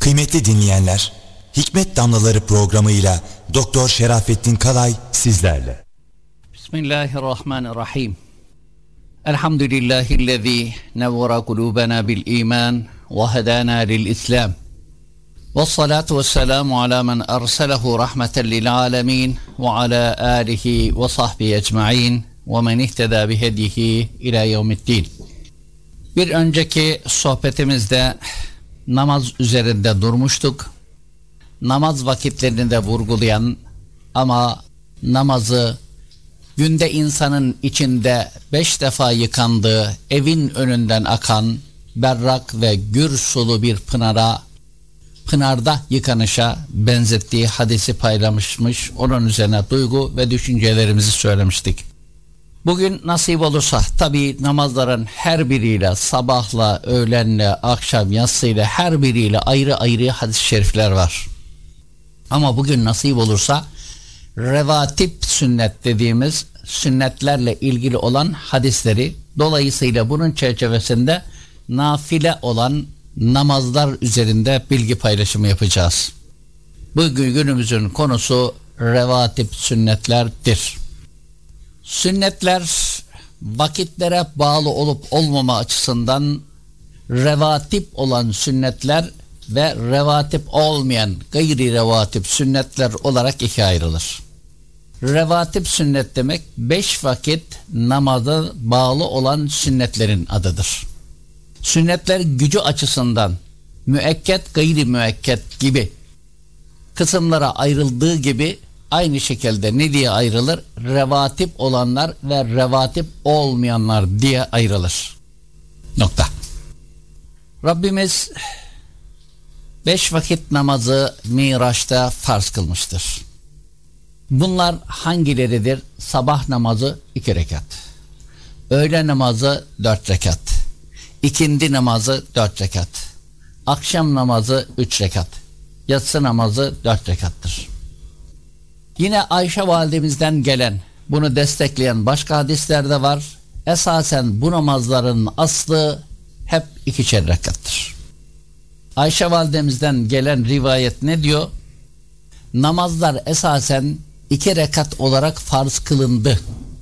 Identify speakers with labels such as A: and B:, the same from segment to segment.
A: Kıymetli dinleyenler, Hikmet Damlaları programıyla Doktor Şerafettin Kalay sizlerle.
B: Bismillahirrahmanirrahim. Elhamdülillahillezî nevvera kulûbena bil iman ve hedâna lil islam. Vessalatu vesselamu ala men erselehu rahmeten lil alemin ve ala alihi ve sahbihi ecmaîn ve men ihtedâ bihedihi ila yevmiddin. Bir önceki sohbetimizde namaz üzerinde durmuştuk. Namaz vakitlerini de vurgulayan ama namazı günde insanın içinde 5 defa yıkandığı, evin önünden akan berrak ve gür sulu bir pınarda yıkanışa benzettiği hadisi paylaşmış, onun üzerine duygu ve düşüncelerimizi söylemiştik. Bugün nasip olursa tabii namazların her biriyle, sabahla, öğlenle, akşam, yatsıyla her biriyle ayrı ayrı hadis-i şerifler var. Ama bugün nasip olursa revatip sünnet dediğimiz sünnetlerle ilgili olan hadisleri, dolayısıyla bunun çerçevesinde nafile olan namazlar üzerinde bilgi paylaşımı yapacağız. Bugün günümüzün konusu revatip sünnetlerdir. Sünnetler vakitlere bağlı olup olmama açısından revatip olan sünnetler ve revatip olmayan gayri revatip sünnetler olarak ikiye ayrılır. Revatip sünnet demek 5 vakit namaza bağlı olan sünnetlerin adıdır. Sünnetler gücü açısından müekket, gayri müekket gibi kısımlara ayrıldığı gibi aynı şekilde ne diye ayrılır? Revatip olanlar ve revatip olmayanlar diye ayrılır. Nokta. Rabbimiz 5 vakit namazı Miraç'ta farz kılmıştır. Bunlar hangileridir? Sabah namazı 2 rekat. Öğle namazı 4 rekat. İkindi namazı 4 rekat. Akşam namazı 3 rekat. Yatsı namazı 4 rekattır. Yine Ayşe validemizden gelen, bunu destekleyen başka hadisler de var. Esasen bu namazların aslı hep 2'şer rekattır. Ayşe validemizden gelen rivayet ne diyor? Namazlar esasen 2 rekat olarak farz kılındı.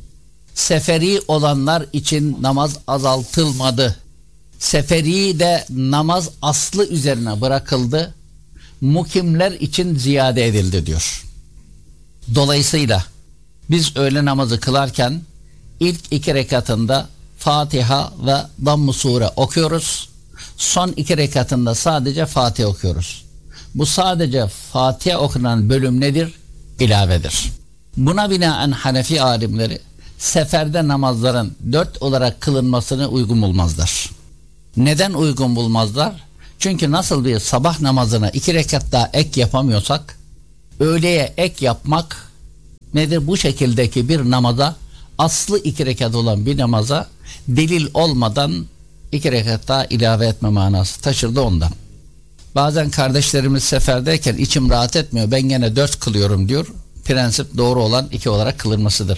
B: Seferi olanlar için namaz azaltılmadı. Seferi de namaz aslı üzerine bırakıldı. Mukimler için ziyade edildi diyor. Dolayısıyla biz öğle namazı kılarken ilk 2 rekatında Fatiha ve Damm-ı Sure okuyoruz. Son 2 rekatında sadece Fatiha okuyoruz. Bu sadece Fatiha okunan bölüm nedir? İlavedir. Buna binaen Hanefi alimleri seferde namazların 4 olarak kılınmasını uygun bulmazlar. Neden uygun bulmazlar? Çünkü nasıl bir sabah namazına 2 rekat daha ek yapamıyorsak, öğleye ek yapmak nedir? Bu şekildeki bir namaza, aslı 2 rekat olan bir namaza delil olmadan 2 rekat daha ilave etme manası taşır da ondan. Bazen kardeşlerimiz seferdeyken içim rahat etmiyor, ben gene 4 kılıyorum diyor. Prensip doğru olan 2 olarak kılınmasıdır.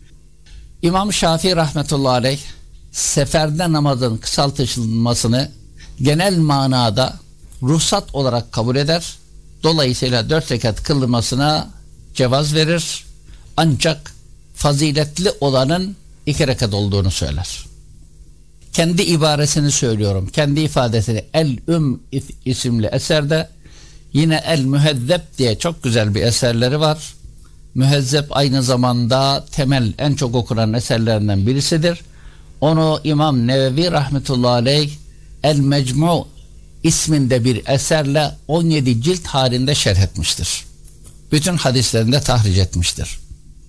B: İmam Şafii rahmetullahi aleyh seferde namazın kısaltılmasını genel manada ruhsat olarak kabul eder. Dolayısıyla 4 rekat kılınmasına cevaz verir. Ancak faziletli olanın 2 rekat olduğunu söyler. Kendi ibaresini söylüyorum. Kendi ifadesini El-Üm isimli eserde, yine El-Mühezzeb diye çok güzel bir eserleri var. Mühezzeb aynı zamanda temel en çok okunan eserlerinden birisidir. Onu İmam Nevevi rahmetullahi aleyh El-Mecmu isminde bir eserle 17 cilt halinde şerh etmiştir. Bütün hadislerinde tahric etmiştir.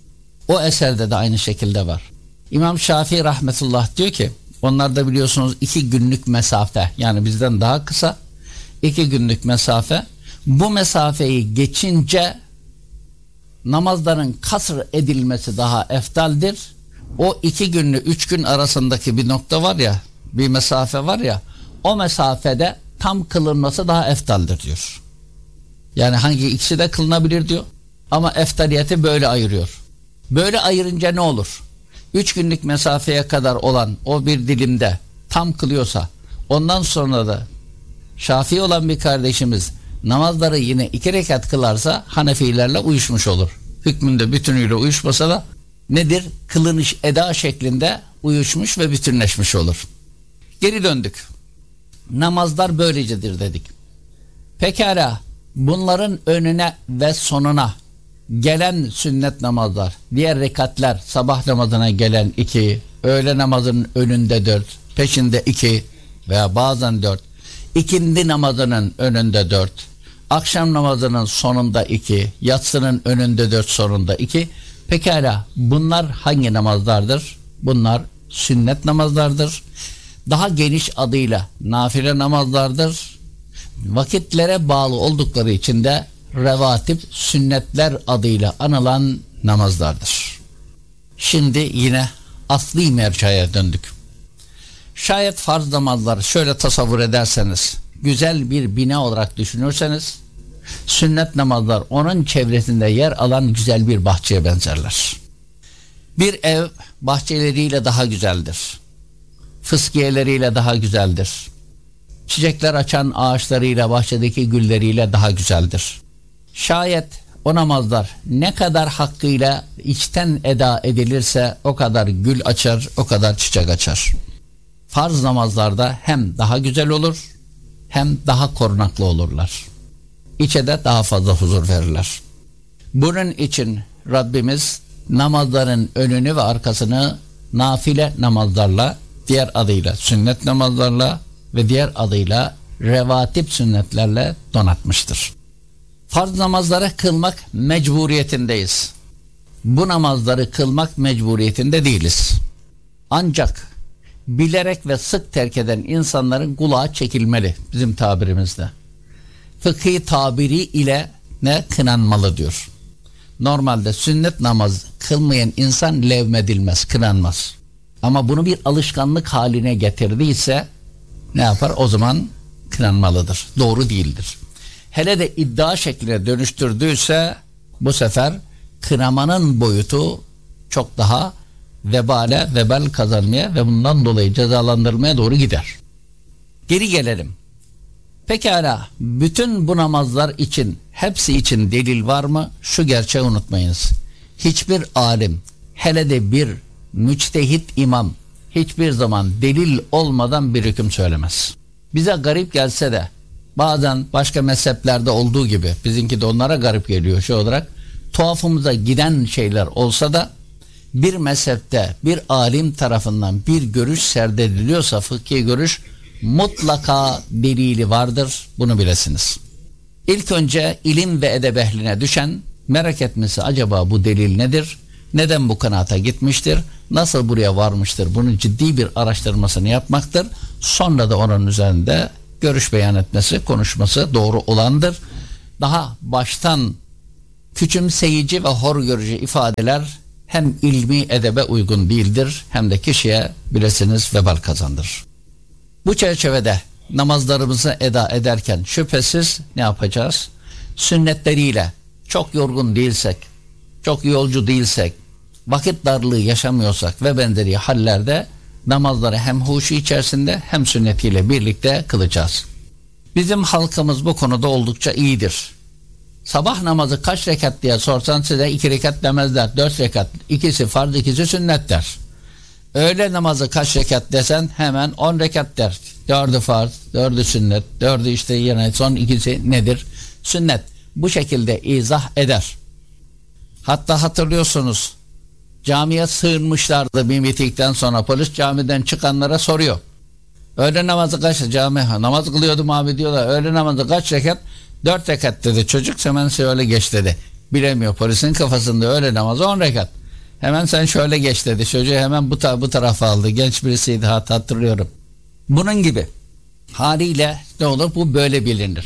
B: O eserde de aynı şekilde var. İmam Şafii rahmetullah diyor ki, onlar da biliyorsunuz 2 günlük mesafe, yani bizden daha kısa 2 günlük mesafe. Bu mesafeyi geçince namazların kasr edilmesi daha eftaldir. O 2 günlü 3 gün arasındaki bir nokta var ya, bir mesafe var ya, o mesafede tam kılınması daha eftaldir diyor. Yani hangi ikisi de kılınabilir diyor. Ama eftaliyeti böyle ayırıyor. Böyle ayırınca ne olur? 3 günlük mesafeye kadar olan o bir dilimde tam kılıyorsa, ondan sonra da Şafii olan bir kardeşimiz namazları yine 2 rekat kılarsa Hanefilerle uyuşmuş olur. Hükmünde bütünüyle uyuşmasa da nedir? Kılınış eda şeklinde uyuşmuş ve bütünleşmiş olur. Geri döndük. Namazlar böylecedir dedik. Pekala bunların önüne ve sonuna gelen sünnet namazlar, diğer rekatler, sabah namazına gelen 2, öğle namazının önünde 4, peşinde 2 veya bazen 4, ikindi namazının önünde 4, akşam namazının sonunda 2, yatsının önünde 4, sonunda 2. Pekala bunlar hangi namazlardır? Bunlar sünnet namazlardır. Daha geniş adıyla nafile namazlardır. Vakitlere bağlı oldukları için de revatip sünnetler adıyla anılan namazlardır. Şimdi yine asli mercaya döndük. Şayet farz namazları şöyle tasavvur ederseniz, güzel bir bina olarak düşünürseniz, sünnet namazlar onun çevresinde yer alan güzel bir bahçeye benzerler. Bir ev bahçeleriyle daha güzeldir. Fıskiyeleriyle daha güzeldir. Çiçekler açan ağaçlarıyla, bahçedeki gülleriyle daha güzeldir. Şayet o namazlar ne kadar hakkıyla içten eda edilirse o kadar gül açar, o kadar çiçek açar. Farz namazlarda hem daha güzel olur hem daha korunaklı olurlar. İçe de daha fazla huzur verirler. Bunun için Rabbimiz namazların önünü ve arkasını nafile namazlarla, diğer adıyla sünnet namazlarla ve diğer adıyla revatip sünnetlerle donatmıştır. Farz namazları kılmak mecburiyetindeyiz. Bu namazları kılmak mecburiyetinde değiliz. Ancak bilerek ve sık terk eden insanların kulağı çekilmeli bizim tabirimizde. Fıkhi tabiri ile ne kınanmalı diyor. Normalde sünnet namaz kılmayan insan levmedilmez, kınanmaz. Ama bunu bir alışkanlık haline getirdiyse ne yapar? O zaman kınanmalıdır. Doğru değildir. Hele de iddia şekline dönüştürdüyse bu sefer kınamanın boyutu çok daha vebal kazanmaya ve bundan dolayı cezalandırılmaya doğru gider. Geri gelelim. Pekala bütün bu namazlar için, hepsi için delil var mı? Şu gerçeği unutmayınız. Hiçbir alim, hele de bir müçtehit imam hiçbir zaman delil olmadan bir hüküm söylemez. Bize garip gelse de bazen başka mezheplerde olduğu gibi bizimki de onlara garip geliyor şey olarak tuhafımıza giden şeyler olsa da bir mezhepte bir alim tarafından bir görüş serdediliyorsa fıkhi görüş mutlaka delili vardır, bunu bilesiniz. İlk önce ilim ve edeb ehline düşen merak etmesi acaba bu delil nedir? Neden bu kanaata gitmiştir? Nasıl buraya varmıştır? Bunun ciddi bir araştırmasını yapmaktır. Sonra da onun üzerinde görüş beyan etmesi, konuşması doğru olandır. Daha baştan küçümseyici ve hor görücü ifadeler hem ilmi edebe uygun değildir hem de kişiye bilesiniz vebal kazandırır. Bu çerçevede namazlarımızı eda ederken şüphesiz ne yapacağız? Sünnetleriyle çok yorgun değilsek, çok yolcu değilsek, vakit darlığı yaşamıyorsak ve benzeri hallerde namazları hem huşu içerisinde hem sünnetiyle birlikte kılacağız. Bizim halkımız bu konuda oldukça iyidir. Sabah namazı kaç rekat diye sorsan size 2 rekat demezler, 4 rekat, ikisi farz ikisi sünnet der. Öğle namazı kaç rekat desen hemen 10 rekat der. 4'ü farz, 4'ü sünnet, 4'ü işte yine son ikisi nedir? Sünnet. Bu şekilde izah eder. Hatta hatırlıyorsunuz camiye sığınmışlardı bir mitingden sonra polis camiden çıkanlara soruyor. Öğle namazı kaç namaz kılıyordum abi diyorlar. Öğle namazı kaç rekat? 4 rekat dedi çocuk, hemen şöyle geç dedi. Bilemiyor, polisin kafasında öğle namazı 10 rekat. Hemen sen şöyle geç dedi. Çocuğu hemen bu tarafa aldı. Genç birisiydi, hatırlıyorum. Bunun gibi haliyle ne olur? Bu böyle bilinir.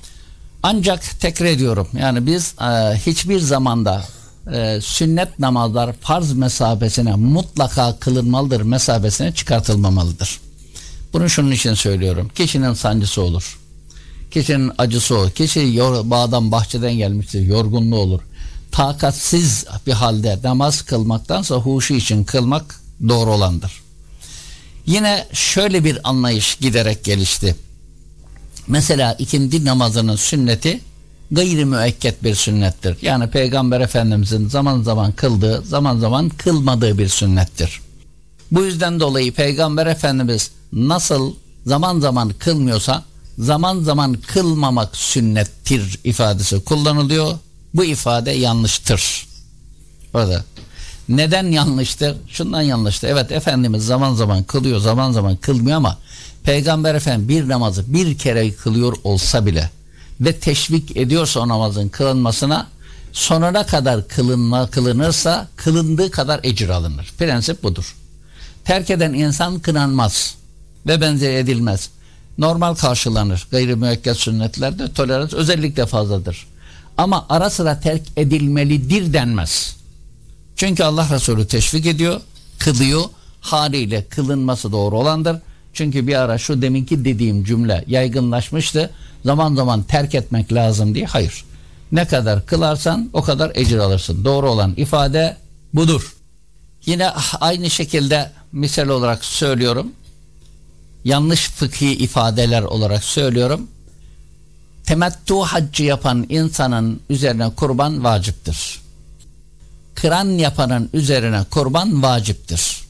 B: Ancak tekrar ediyorum. Yani biz hiçbir zamanda sünnet namazlar farz mesabesine mutlaka kılınmalıdır mesabesine çıkartılmamalıdır. Bunu şunun için söylüyorum. Kişinin sancısı olur. Kişinin acısı olur. Kişi bağdan bahçeden gelmiştir. Yorgunluğu olur. Takatsiz bir halde namaz kılmaktansa huşu için kılmak doğru olandır. Yine şöyle bir anlayış giderek gelişti. Mesela ikindi namazının sünneti gayri müekket bir sünnettir. Yani Peygamber Efendimizin zaman zaman kıldığı, zaman zaman kılmadığı bir sünnettir. Bu yüzden dolayı Peygamber Efendimiz nasıl zaman zaman kılmıyorsa, zaman zaman kılmamak sünnettir ifadesi kullanılıyor. Bu ifade yanlıştır. Orada. Neden yanlıştır? Şundan yanlıştır. Evet, Efendimiz zaman zaman kılıyor, zaman zaman kılmıyor ama Peygamber Efendimiz bir namazı bir kere kılıyor olsa bile ve teşvik ediyorsa o namazın kılınmasına, sonuna kadar kılınırsa kılındığı kadar ecir alınır. Prensip budur. Terk eden insan kınanmaz ve benzeri edilmez. Normal karşılanır. Gayri müekket sünnetlerde tolerans özellikle fazladır. Ama ara sıra terk edilmelidir denmez. Çünkü Allah Resulü teşvik ediyor, kılıyor, haliyle kılınması doğru olandır. Çünkü bir ara şu deminki dediğim cümle yaygınlaşmıştı. Zaman zaman terk etmek lazım diye. Hayır. Ne kadar kılarsan o kadar ecir alırsın. Doğru olan ifade budur. Yine aynı şekilde misal olarak söylüyorum. Yanlış fıkhi ifadeler olarak söylüyorum. Temettü haccı yapan insanın üzerine kurban vaciptir. Kıran yapanın üzerine kurban vaciptir.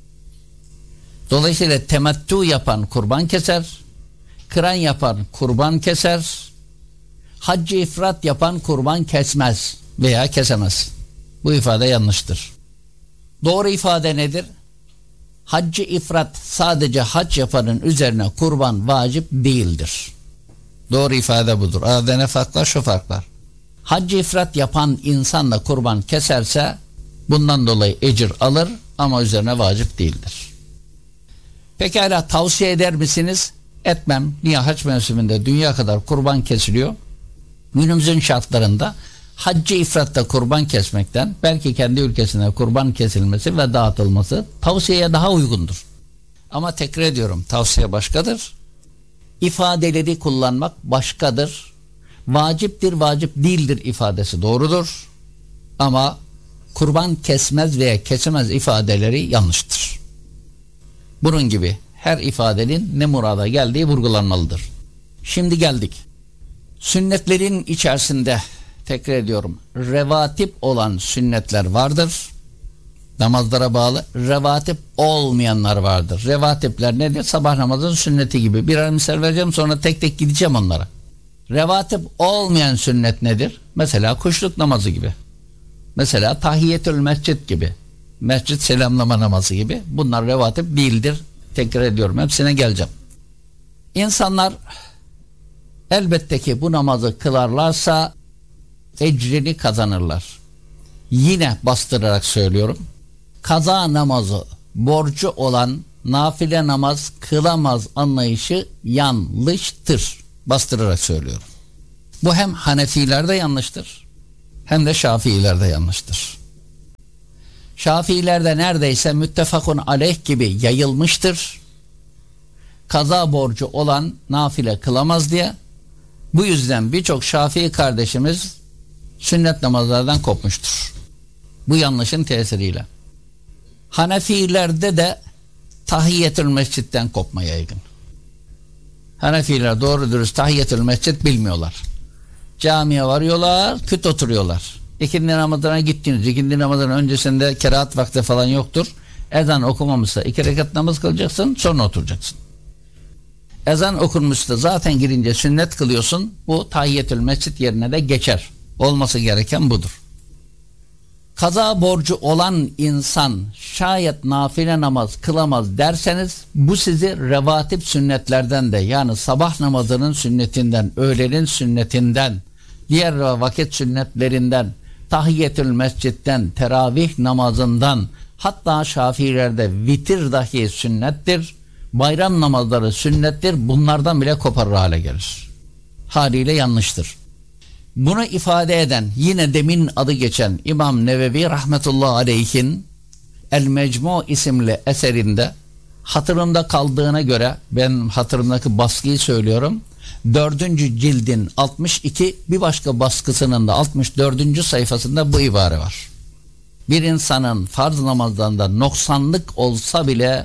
B: Dolayısıyla temettü yapan kurban keser, kıran yapan kurban keser, haccı ifrat yapan kurban kesmez veya kesemez. Bu ifade yanlıştır. Doğru ifade nedir? Haccı ifrat sadece hac yapanın üzerine kurban vacip değildir. Doğru ifade budur. Arada ne fark var? Şu fark var. Haccı ifrat yapan insan da kurban keserse bundan dolayı ecir alır ama üzerine vacip değildir. Pekala tavsiye eder misiniz? Etmem. Niye? Hac mevsiminde dünya kadar kurban kesiliyor. Günümüzün şartlarında haccı ifratta kurban kesmekten belki kendi ülkesine kurban kesilmesi ve dağıtılması tavsiyeye daha uygundur. Ama tekrar ediyorum, tavsiye başkadır. İfadeleri kullanmak başkadır. Vaciptir, vacip değildir ifadesi doğrudur. Ama kurban kesmez veya kesemez ifadeleri yanlıştır. Bunun gibi her ifadenin ne murada geldiği vurgulanmalıdır. Şimdi geldik. Sünnetlerin içerisinde tekrar ediyorum, revatip olan sünnetler vardır. Namazlara bağlı. Revatip olmayanlar vardır. Revatipler nedir? Sabah namazının sünneti gibi. Birer misal vereceğim, sonra tek tek gideceğim onlara. Revatip olmayan sünnet nedir? Mesela kuşluk namazı gibi. Mesela tahiyyetül mescid gibi. Mescid selamlama namazı gibi. Bunlar revatip değildir. Tekrar ediyorum. Hepsine geleceğim. İnsanlar elbette ki bu namazı kılarlarsa ecrini kazanırlar. Yine bastırarak söylüyorum. Kaza namazı borcu olan nafile namaz kılamaz anlayışı yanlıştır. Bastırarak söylüyorum. Bu hem Hanefilerde yanlıştır hem de Şafiilerde yanlıştır. Şafiilerde neredeyse müttefakun aleyh gibi yayılmıştır. Kaza borcu olan nafile kılamaz diye. Bu yüzden birçok Şafii kardeşimiz sünnet namazlardan kopmuştur. Bu yanlışın tesiriyle. Hanefilerde de tahiyyetül mescitten kopma yaygın. Hanefiler doğru dürüst tahiyyetül mescid bilmiyorlar. Camiye varıyorlar, küt oturuyorlar. İkindi namazına gittiniz. İkindi namazının öncesinde kerahat vakti falan yoktur. Ezan okumamışsa 2 rekat namaz kılacaksın, sonra oturacaksın. Ezan okunmuşsa zaten girince sünnet kılıyorsun. Bu tahiyyetül mescid yerine de geçer. Olması gereken budur. Kaza borcu olan insan şayet nafile namaz kılamaz derseniz bu sizi revatip sünnetlerden de, yani sabah namazının sünnetinden, öğlenin sünnetinden, diğer vakit sünnetlerinden, tahiyyetül mescitten, teravih namazından, hatta Şafiilerde vitir dahi sünnettir, bayram namazları sünnettir, bunlardan bile koparır hale gelir. Haliyle yanlıştır. Bunu ifade eden, yine demin adı geçen İmam Nevevi rahmetullahi aleyhin El Mecmu isimli eserinde, hatırımda kaldığına göre, ben hatırımdaki baskıyı söylüyorum, 4. cildin 62, bir başka baskısının da 64. sayfasında bu ibare var. Bir insanın farz namazlarında noksanlık olsa bile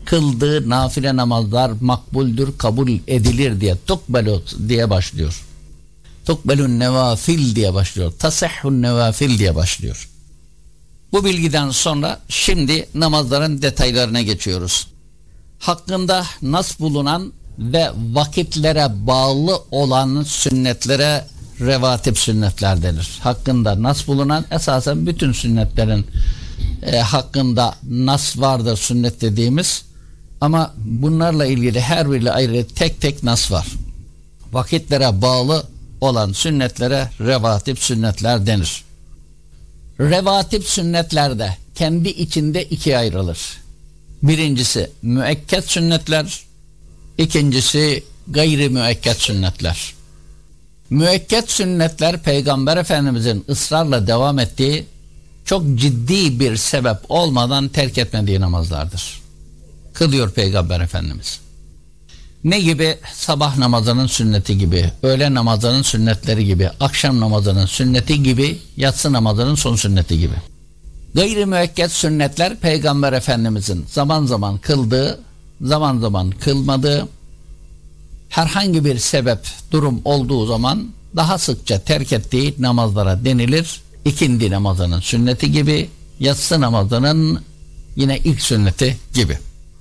B: kıldığı nafile namazlar makbuldür, kabul edilir diye tukbelu diye başlıyor. Tukbelun nevafil diye başlıyor. Tasihhun nevafil diye başlıyor. Bu bilgiden sonra şimdi namazların detaylarına geçiyoruz. Hakkında nas bulunan ve vakitlere bağlı olan sünnetlere revatip sünnetler denir. Hakkında nas bulunan, esasen bütün sünnetlerin hakkında nas vardır sünnet dediğimiz, ama bunlarla ilgili her biriyle ayrı tek tek nas var. Vakitlere bağlı olan sünnetlere revatip sünnetler denir. Revatip sünnetlerde kendi içinde ikiye ayrılır. Birincisi müekket sünnetler, ikincisi gayri müekket sünnetler. Müekket sünnetler Peygamber Efendimizin ısrarla devam ettiği, çok ciddi bir sebep olmadan terk etmediği namazlardır. Kılıyor Peygamber Efendimiz. Ne gibi? Sabah namazının sünneti gibi, öğle namazının sünnetleri gibi, akşam namazının sünneti gibi, yatsı namazının son sünneti gibi. Gayri müekket sünnetler Peygamber Efendimizin zaman zaman kıldığı, zaman zaman kılmadığı, herhangi bir sebep, durum olduğu zaman daha sıkça terk ettiği namazlara denilir. İkindi namazının sünneti gibi, yatsı namazının yine ilk sünneti gibi.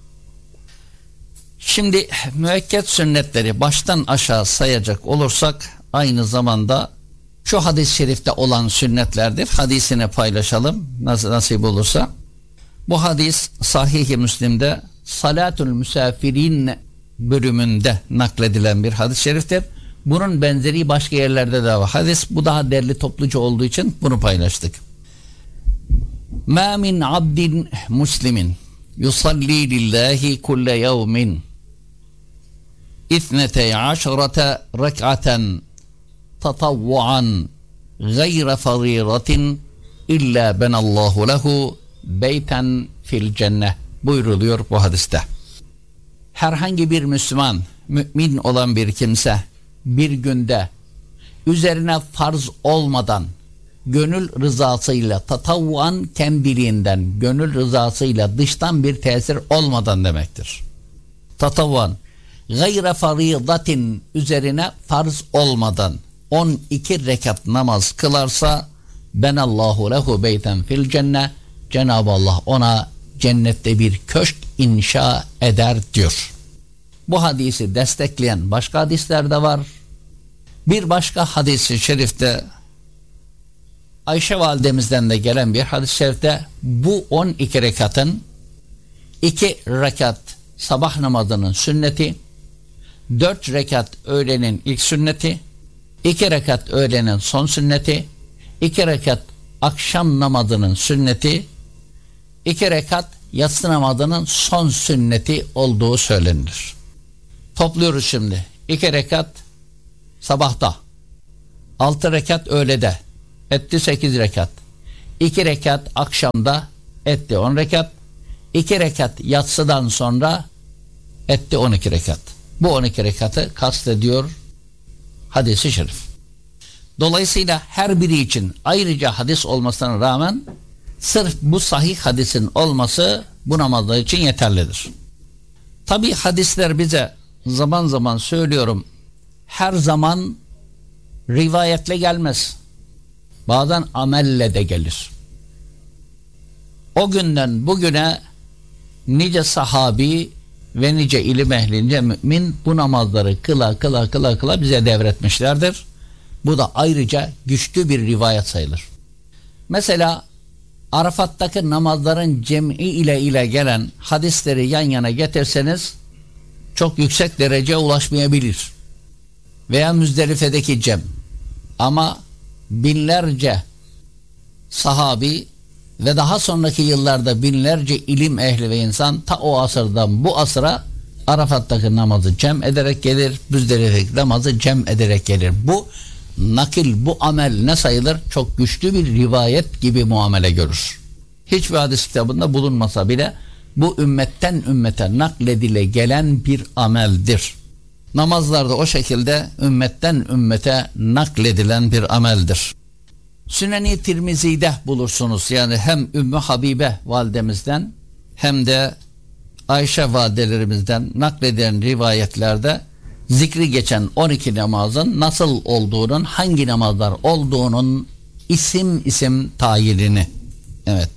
B: Şimdi müekket sünnetleri baştan aşağı sayacak olursak aynı zamanda şu hadis-i şerifte olan sünnetlerdir. Hadisini paylaşalım nasıl nasip olursa. Bu hadis Sahih-i Müslim'de Salatul Müsafirin bölümünde nakledilen bir hadis-i şeriftir. Bunun benzeri başka yerlerde de var. Hadis bu daha derli topluca olduğu için bunu paylaştık. مَا مِنْ عَبْدٍ مُسْلِمٍ يُصَلِّي لِلّٰهِ كُلَّ يَوْمٍ 12 رَكْعَةً تَطَوُّعًا غَيْرَ فَرِيضَةٍ اِلَّا بَنَ اللّٰهُ لَهُ بَيْتًا فِي الْجَنَّةِ buyuruluyor bu hadiste. Herhangi bir Müslüman, mümin olan bir kimse bir günde üzerine farz olmadan gönül rızasıyla, tatavvuan kendiliğinden, gönül rızasıyla dıştan bir tesir olmadan demektir. Tatavvuan gayre faridatin, üzerine farz olmadan 12 rekat namaz kılarsa benallahu lehu beyten fil cennet, Cenab-ı Allah ona cennette bir köşk inşa eder diyor. Bu hadisi destekleyen başka hadisler de var. Bir başka hadis-i şerifte Ayşe validemizden de gelen bir hadis-i şerifte bu 12 rekatın 2 rekat sabah namazının sünneti, 4 rekat öğlenin ilk sünneti, 2 rekat öğlenin son sünneti, 2 rekat akşam namazının sünneti, 2 rekat yatsı namazının son sünneti olduğu söylenir. Topluyoruz şimdi. 2 rekat sabahta, 6 rekat öğlede, etti 8 rekat. 2 rekat akşamda, etti 10 rekat. 2 rekat yatsıdan sonra etti 12 rekat. Bu 12 rekatı kastediyor hadis-i şerif. Dolayısıyla her biri için ayrıca hadis olmasına rağmen sırf bu sahih hadisin olması bu namazlar için yeterlidir. Tabi hadisler bize zaman zaman söylüyorum, her zaman rivayetle gelmez. Bazen amelle de gelir. O günden bugüne nice sahabi ve nice ilim ehlince mümin bu namazları kıla bize devretmişlerdir. Bu da ayrıca güçlü bir rivayet sayılır. Mesela Arafat'taki namazların cem'i ile gelen hadisleri yan yana getirseniz çok yüksek dereceye ulaşmayabilir. Veya Müzdelife'deki cem. Ama binlerce sahabi ve daha sonraki yıllarda binlerce ilim ehli ve insan ta o asırdan bu asıra Arafat'taki namazı cem ederek gelir, Müzdelife'deki namazı cem ederek gelir. Bu nakil, bu amel ne sayılır? Çok güçlü bir rivayet gibi muamele görür. Hiçbir hadis kitabında bulunmasa bile bu ümmetten ümmete nakledile gelen bir ameldir. Namazlarda o şekilde ümmetten ümmete nakledilen bir ameldir. Sünen-i Tirmizi'de bulursunuz. Yani hem Ümmü Habibe validemizden hem de Ayşe validelerimizden nakleden rivayetlerde zikri geçen 12 namazın nasıl olduğunun, hangi namazlar olduğunun isim tayinini. Evet.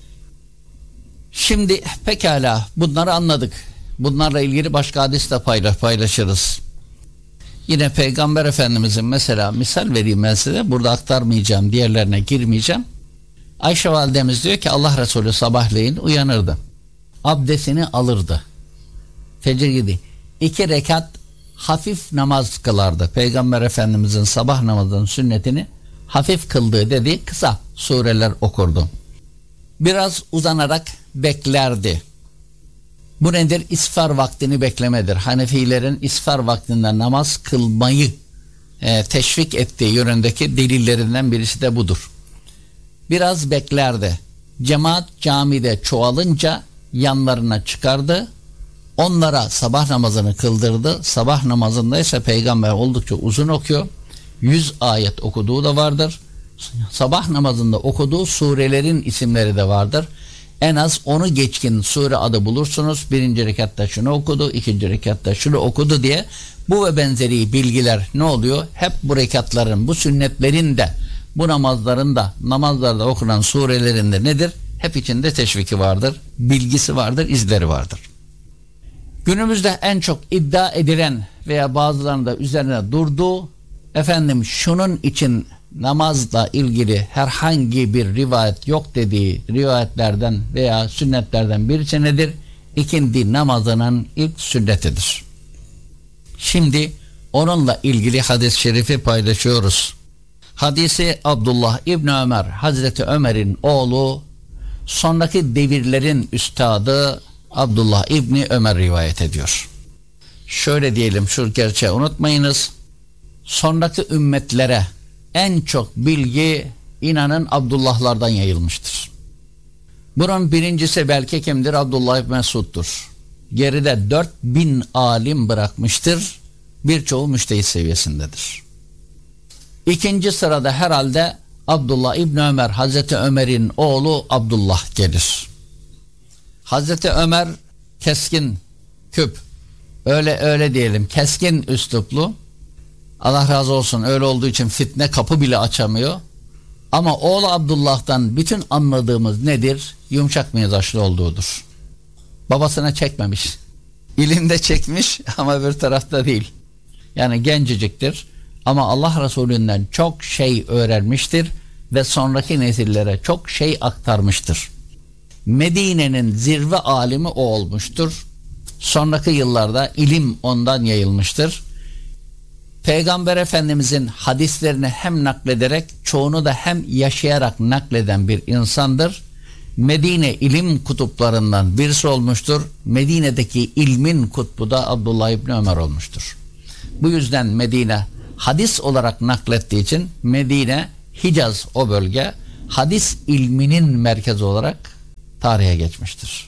B: Şimdi pekala bunları anladık. Bunlarla ilgili başka hadis de paylaşırız. Yine Peygamber Efendimizin mesela misal vereyim ben size. Burada aktarmayacağım, diğerlerine girmeyeceğim. Ayşe validemiz diyor ki Allah Resulü sabahleyin uyanırdı. Abdestini alırdı. Fecir gibi 2 rekat hafif namaz kılardı. Peygamber Efendimizin sabah namazının sünnetini hafif kıldığı dediği kısa sureler okurdu. Biraz uzanarak beklerdi. Bu nedir? İsfar vaktini beklemedir. Hanefilerin isfar vaktinde namaz kılmayı teşvik ettiği yönündeki delillerinden birisi de budur. Biraz beklerdi. Cemaat camide çoğalınca yanlarına çıkardı. Onlara sabah namazını kıldırdı. Sabah namazında ise peygamber oldukça uzun okuyor. 100 ayet okuduğu da vardır. Sabah namazında okuduğu surelerin isimleri de vardır. En az 10'u geçkin sure adı bulursunuz. 1. rekatta şunu okudu, 2. rekatta şunu okudu diye. Bu ve benzeri bilgiler ne oluyor? Hep bu rekatların, bu sünnetlerin de, bu namazların da, namazlarda okunan surelerinde nedir? Hep içinde teşviki vardır, bilgisi vardır, izleri vardır. Günümüzde en çok iddia edilen veya bazılarının da üzerine durduğu, efendim şunun için namazla ilgili herhangi bir rivayet yok dediği rivayetlerden veya sünnetlerden birisi nedir? İkindi namazının ilk sünnetidir. Şimdi onunla ilgili hadis-i şerifi paylaşıyoruz. Hadisi Abdullah İbni Ömer, Hazreti Ömer'in oğlu, sonraki devirlerin üstadı Abdullah İbni Ömer rivayet ediyor. Şöyle diyelim, şu gerçeği unutmayınız. Sonraki ümmetlere en çok bilgi inanın Abdullahlardan yayılmıştır. Bunun birincisi belki kimdir? Abdullah İbni Mesud'dur. Geride 4000 alim bırakmıştır. Birçoğu müştehit seviyesindedir. İkinci sırada herhalde Abdullah İbni Ömer, Hazreti Ömer'in oğlu Abdullah gelir. Hazreti Ömer keskin, küp, öyle diyelim, keskin üsluplu. Allah razı olsun, öyle olduğu için fitne kapı bile açamıyor. Ama oğlu Abdullah'tan bütün anladığımız nedir? Yumuşak mizaçlı olduğudur. Babasına çekmemiş. İlimde çekmiş ama öbür tarafta değil. Yani genceciktir ama Allah Resulü'nden çok şey öğrenmiştir ve sonraki nesillere çok şey aktarmıştır. Medine'nin zirve alimi o olmuştur. Sonraki yıllarda ilim ondan yayılmıştır. Peygamber Efendimizin hadislerini hem naklederek, çoğunu da hem yaşayarak nakleden bir insandır. Medine ilim kutuplarından birisi olmuştur. Medine'deki ilmin kutbu da Abdullah İbni Ömer olmuştur. Bu yüzden Medine hadis olarak naklettiği için Medine, Hicaz o bölge hadis ilminin merkezi olarak tarihe geçmiştir.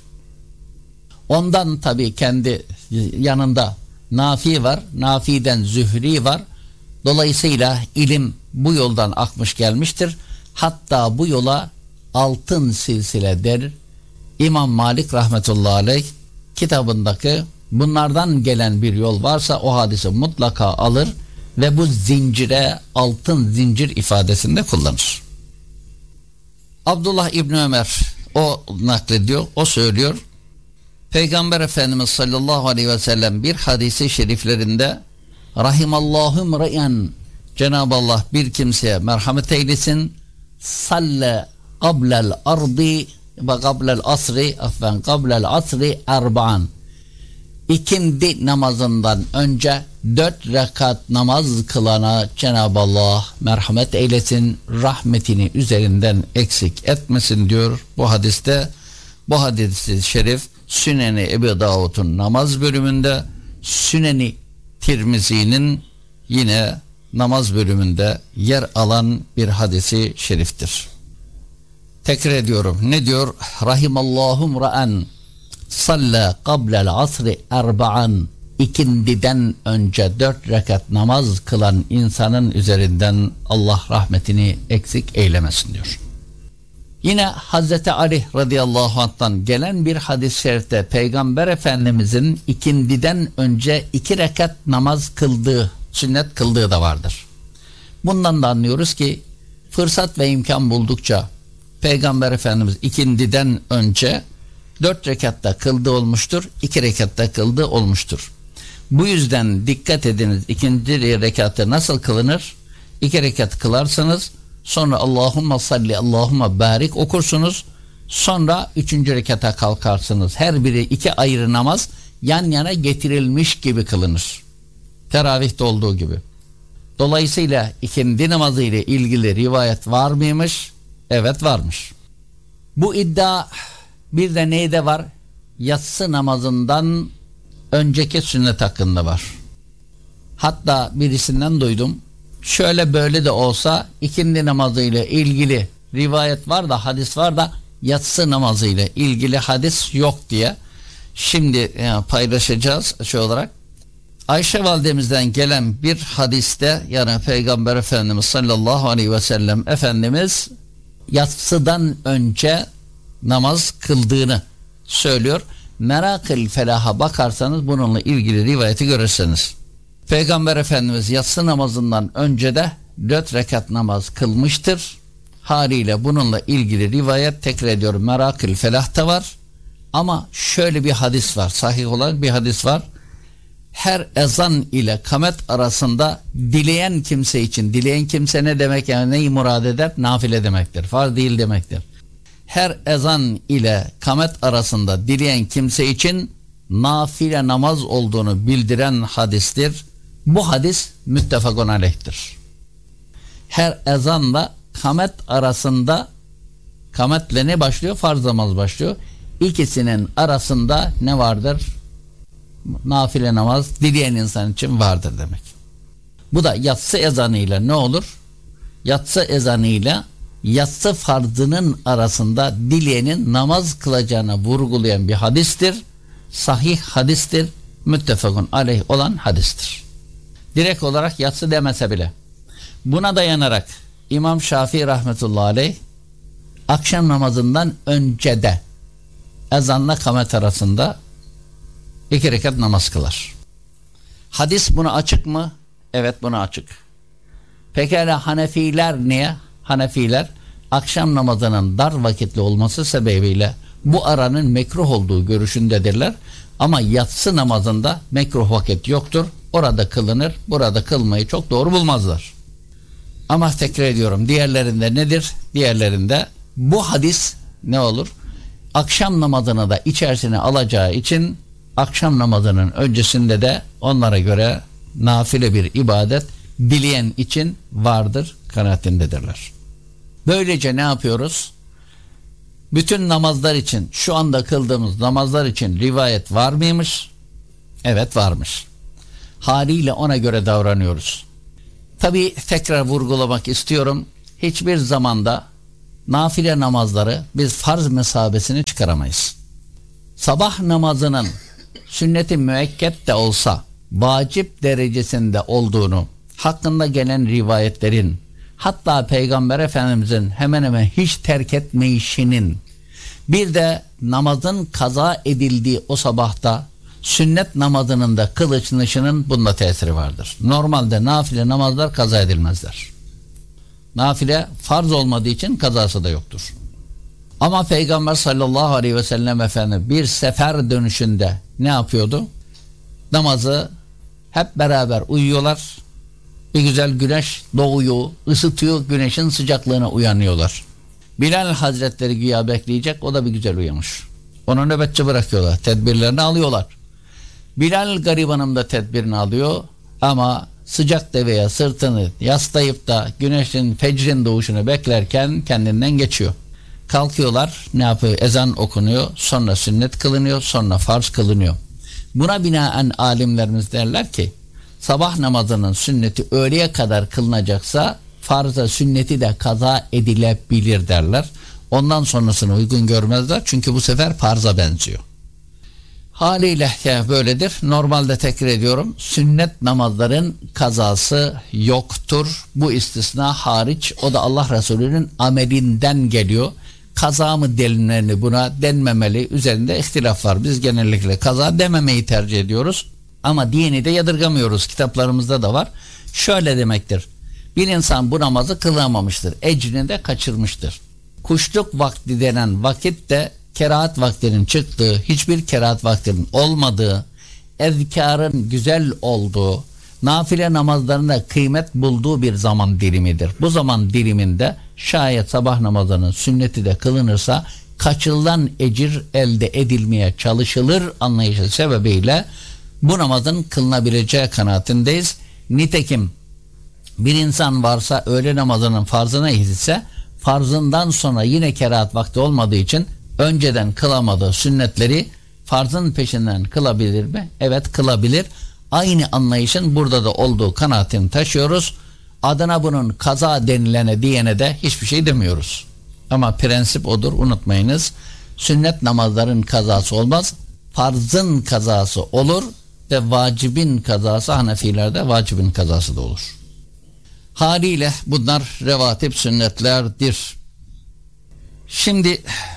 B: Ondan tabii kendi yanında Nafi var, Nafi'den Zühri var. Dolayısıyla ilim bu yoldan akmış gelmiştir. Hatta bu yola altın silsile der. İmam Malik rahmetullahi aleyh kitabındaki bunlardan gelen bir yol varsa o hadisi mutlaka alır ve bu zincire altın zincir ifadesinde kullanır. Abdullah İbni Ömer o naklediyor, o söylüyor. Peygamber Efendimiz sallallahu aleyhi ve sellem bir hadisi şeriflerinde Rahimallahum re'en, Cenab-ı Allah bir kimseye merhamet eylesin, salle qablel ardi ve qablel asri erba'an, İkindi namazından önce 4 rekat namaz kılana Cenab-ı Allah merhamet eylesin, rahmetini üzerinden eksik etmesin diyor bu hadiste. Bu hadis-i şerif Süneni Ebu Davud'un namaz bölümünde, Süneni Tirmizi'nin yine namaz bölümünde yer alan bir hadisi şeriftir. Tekrar ediyorum. Ne diyor? Rahimallahum ra'an salle qablel asri erba'an, ikindiden önce 4 rekat namaz kılan insanın üzerinden Allah rahmetini eksik eylemesin diyor. Yine Hazreti Ali radıyallahu anh'tan gelen bir hadis-i şerifte Peygamber Efendimizin ikindiden önce 2 rekat namaz kıldığı, sünnet kıldığı da vardır. Bundan da anlıyoruz ki fırsat ve imkan buldukça Peygamber Efendimiz ikindiden önce 4 rekatta kıldığı olmuştur, 2 rekatta kıldığı olmuştur. Bu yüzden dikkat ediniz, ikinci rekatı nasıl kılınır? 2 rekat kılarsınız, sonra Allahümme salli, Allahümme barik okursunuz, sonra 3. rekata kalkarsınız. Her biri 2 ayrı namaz yan yana getirilmiş gibi kılınır. Teravihte olduğu gibi. Dolayısıyla ikindi namazı ile ilgili rivayet var mıymış? Evet, varmış. Bu iddia bir de neyde var? Yatsı namazından önceki sünnet hakkında var. Hatta birisinden duydum. Şöyle böyle de olsa ikindi namazı ile ilgili rivayet var da, hadis var da yatsı namazı ile ilgili hadis yok diye. Şimdi paylaşacağız şey olarak. Ayşe validemizden gelen bir hadiste, yani Peygamber Efendimiz sallallahu aleyhi ve sellem Efendimiz yatsıdan önce namaz kıldığını söylüyor. Merakil Felah'a bakarsanız bununla ilgili rivayeti görürsünüz. Peygamber Efendimiz yatsı namazından önce de 4 rekat namaz kılmıştır. Haliyle bununla ilgili rivayet, tekrar ediyorum, Merakil Felah'ta var. Ama şöyle bir hadis var, sahih olan bir hadis var. Her ezan ile kamet arasında dileyen kimse için, dileyen kimse ne demek, yani neyi murad eder? Nafile demektir, farz değil demektir. Her ezan ile kamet arasında dileyen kimse için nafile namaz olduğunu bildiren hadistir. Bu hadis müttefakun aleyhtir. Her ezanla kamet arasında, kametle ne başlıyor? Farz namaz başlıyor. İkisinin arasında ne vardır? Nafile namaz dileyen insan için vardır demek. Bu da yatsı ezanıyla ne olur? Yatsı ezanıyla yatsı farzının arasında dileyenin namaz kılacağına vurgulayan bir hadistir. Sahih hadistir. Müttefakun aleyh olan hadistir. Direkt olarak yatsı demese bile. Buna dayanarak İmam Şafii rahmetullahi aleyh akşam namazından önce de ezanla kamet arasında 2 rekat namaz kılar. Hadis buna açık mı? Evet, buna açık. Pekala Hanefiler niye? Hanefiler akşam namazının dar vakitli olması sebebiyle bu aranın mekruh olduğu görüşündedirler. Ama yatsı namazında mekruh vakit yoktur. Orada kılınır, burada kılmayı çok doğru bulmazlar. Ama tekrar ediyorum, diğerlerinde nedir? Diğerlerinde bu hadis ne olur? Akşam namazını da içerisine alacağı için akşam namazının öncesinde de onlara göre nafile bir ibadet dileyen için vardır kanaatindedirler. Böylece ne yapıyoruz? Bütün namazlar için, şu anda kıldığımız namazlar için rivayet var mıymış? Evet, varmış. Haliyle ona göre davranıyoruz. Tabii tekrar vurgulamak istiyorum. Hiçbir zamanda nafile namazları biz farz mesabesini çıkaramayız. Sabah namazının sünnet-i müekket de olsa vacip derecesinde olduğunu hakkında gelen rivayetlerin, hatta Peygamber Efendimizin hemen hemen hiç terk etmeyişinin, bir de namazın kaza edildiği o sabahta sünnet namazının da kılınışının bunda tesiri vardır. Normalde nafile namazlar kaza edilmezler. Nafile farz olmadığı için kazası da yoktur. Ama Peygamber sallallahu aleyhi ve sellem Efendimiz bir sefer dönüşünde ne yapıyordu? Namazı hep beraber uyuyorlar. Bir güzel güneş doğuyor, ısıtıyor, güneşin sıcaklığına uyanıyorlar. Bilal Hazretleri güya bekleyecek, o da bir güzel uyumuş. Onu nöbetçi bırakıyorlar, tedbirlerini alıyorlar. Bilal garibanım da tedbirini alıyor ama sıcak deveye sırtını yaslayıp da güneşin fecrin doğuşunu beklerken kendinden geçiyor. Kalkıyorlar, ne yapıyor? Ezan okunuyor, sonra sünnet kılınıyor, sonra farz kılınıyor. Buna binaen alimlerimiz derler ki sabah namazının sünneti öğleye kadar kılınacaksa farza sünneti de kaza edilebilir derler. Ondan sonrasını uygun görmezler çünkü bu sefer farza benziyor. Haliyle ya böyledir. Normalde tekrar ediyorum, sünnet namazların kazası yoktur. Bu istisna hariç, o da Allah Resulü'nün amelinden geliyor. kaza mı denileni, buna denmemeli üzerinde ihtilaf var. Biz genellikle kaza dememeyi tercih ediyoruz. Ama dini de yadırgamıyoruz. Kitaplarımızda da var. Şöyle demektir: bir insan bu namazı kılamamıştır. Ecrini de kaçırmıştır. Kuşluk vakti denen vakit de kerahat vaktinin çıktığı, hiçbir kerahat vaktinin olmadığı, ezkarın güzel olduğu, nafile namazlarında kıymet bulduğu bir zaman dilimidir. Bu zaman diliminde şayet sabah namazının sünneti de kılınırsa kaçırılan ecir elde edilmeye çalışılır anlayışı sebebiyle bu namazın kılınabileceği kanaatindeyiz. Nitekim bir insan varsa öğle namazının farzına ise farzından sonra yine kerahat vakti olmadığı için önceden kılamadığı sünnetleri farzın peşinden kılabilir mi? Evet, kılabilir. Aynı anlayışın burada da olduğu kanaatini taşıyoruz. Adına bunun kaza denilene diyene de hiçbir şey demiyoruz. Ama prensip odur, unutmayınız. Sünnet namazların kazası olmaz. Farzın kazası olur ve vacibin kazası, Hanefilerde vacibin kazası da olur. Haliyle bunlar revatip sünnetlerdir. Şimdi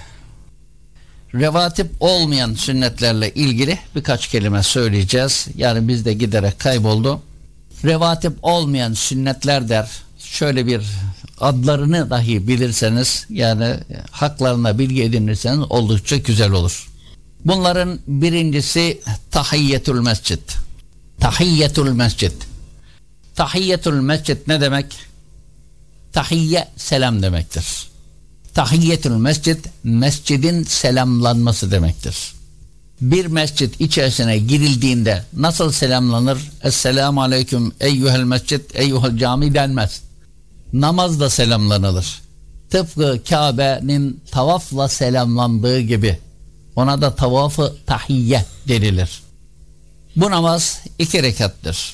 B: revatip olmayan sünnetlerle ilgili birkaç kelime söyleyeceğiz. Yani bizde giderek kayboldu. Revatip olmayan sünnetler der. Şöyle bir adlarını dahi bilirseniz, yani haklarına bilgi edinirseniz oldukça güzel olur. Bunların birincisi tahiyyetül mescid. Tahiyyetül mescid. Tahiyyetül mescid ne demek? Tahiyye selam demektir. Tahiyyetül mescid, mescidin selamlanması demektir. Bir mescit içerisine girildiğinde nasıl selamlanır? Esselamu aleyküm eyyuhel mescid, eyyuhel cami denmez. Namazda selamlanılır. Tıpkı Kabe'nin tavafla selamlandığı gibi. Ona da tavafı tahiyye denilir. Bu namaz 2 rekattır.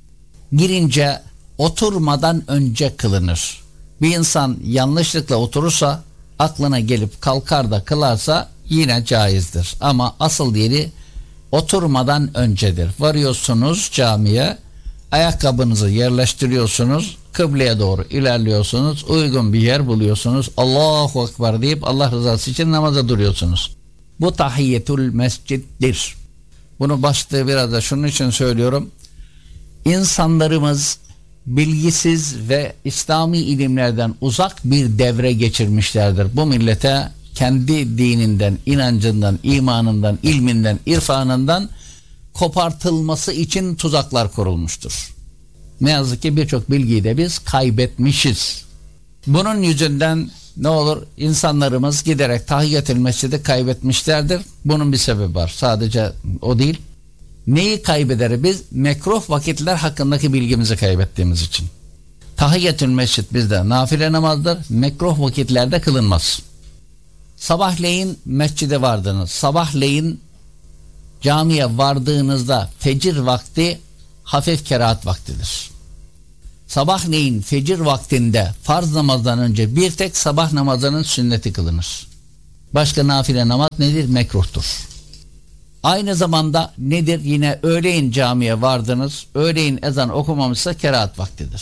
B: Girince oturmadan önce kılınır. Bir insan yanlışlıkla oturursa, aklına gelip kalkar da kılarsa yine caizdir. Ama asıl yeri oturmadan öncedir. Varıyorsunuz camiye, ayakkabınızı yerleştiriyorsunuz, kıbleye doğru ilerliyorsunuz, uygun bir yer buluyorsunuz, Allahu Ekber deyip Allah rızası için namaza duruyorsunuz. Bu tahiyyetül mesciddir. Bunu başta biraz da şunun için söylüyorum. İnsanlarımız bilgisiz ve İslami ilimlerden uzak bir devre geçirmişlerdir. Bu millete kendi dininden, inancından, imanından, ilminden, irfanından kopartılması için tuzaklar kurulmuştur. Ne yazık ki birçok bilgiyi de biz kaybetmişiz. Bunun yüzünden ne olur? İnsanlarımız giderek tahiyyetül mescidi kaybetmişlerdir. Bunun bir sebebi var. Sadece o değil. Neyi kaybeder biz? Mekruh vakitler hakkındaki bilgimizi kaybettiğimiz için. Tahiyyetül mescid bizde nafile namazdır. Mekruh vakitlerde kılınmaz. Sabahleyin mescide vardınız. Sabahleyin camiye vardığınızda fecir vakti hafif kerahat vaktidir. Sabahleyin fecir vaktinde farz namazdan önce bir tek sabah namazının sünneti kılınır. Başka nafile namaz nedir? Mekruhtur. Aynı zamanda nedir? Yine öğleyin camiye vardınız. Öğleyin ezan okumamışsa kerahat vaktidir.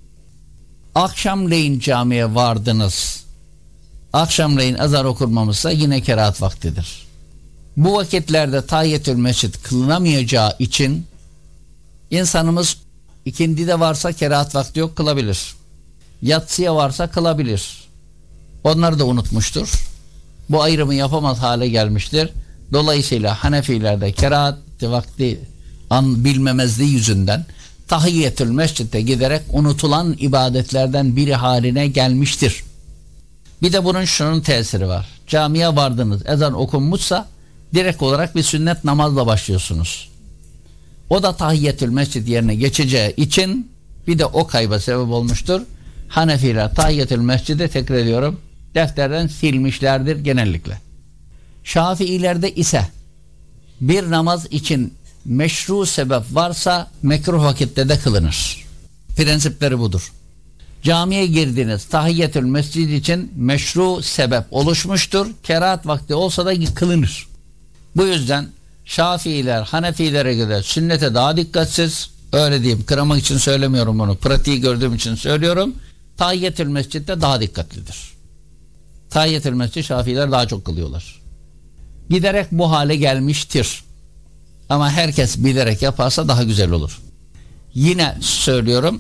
B: Akşamleyin camiye vardınız. Akşamleyin ezan okunmamışsa yine kerahat vaktidir. Bu vakitlerde tahiyyetül mescid kılınamayacağı için insanımız ikindide varsa kerahat vakti yok, kılabilir. Yatsıya varsa kılabilir. Onları da unutmuştur. Bu ayrımı yapamaz hale gelmiştir. Dolayısıyla Hanefilerde kerahat vakti bilmemezliği yüzünden tahiyyetül mescidde giderek unutulan ibadetlerden biri haline gelmiştir. Bir de bunun şunun tesiri var. Camiye vardınız, ezan okunmuşsa direkt olarak bir sünnet namazla başlıyorsunuz. O da tahiyyetül mescid yerine geçeceği için bir de o kayba sebep olmuştur. Hanefiler tahiyyetül mescidi, tekrar ediyorum, defterden silmişlerdir genellikle. Şafiilerde ise bir namaz için meşru sebep varsa mekruh vakitte de kılınır. Prensipleri budur. Camiye girdiniz, tahiyyetül mescid için meşru sebep oluşmuştur. Kerahat vakti olsa da kılınır. Bu yüzden Şafiiler Hanefilere göre sünnete daha dikkatsiz, öyle diyeyim, kıramak için söylemiyorum bunu, pratiği gördüğüm için söylüyorum, tahiyyetül mescidde daha dikkatlidir. Tahiyyetül mescid Şafiiler daha çok kılıyorlar. Giderek bu hale gelmiştir. Ama herkes bilerek yaparsa daha güzel olur. Yine söylüyorum,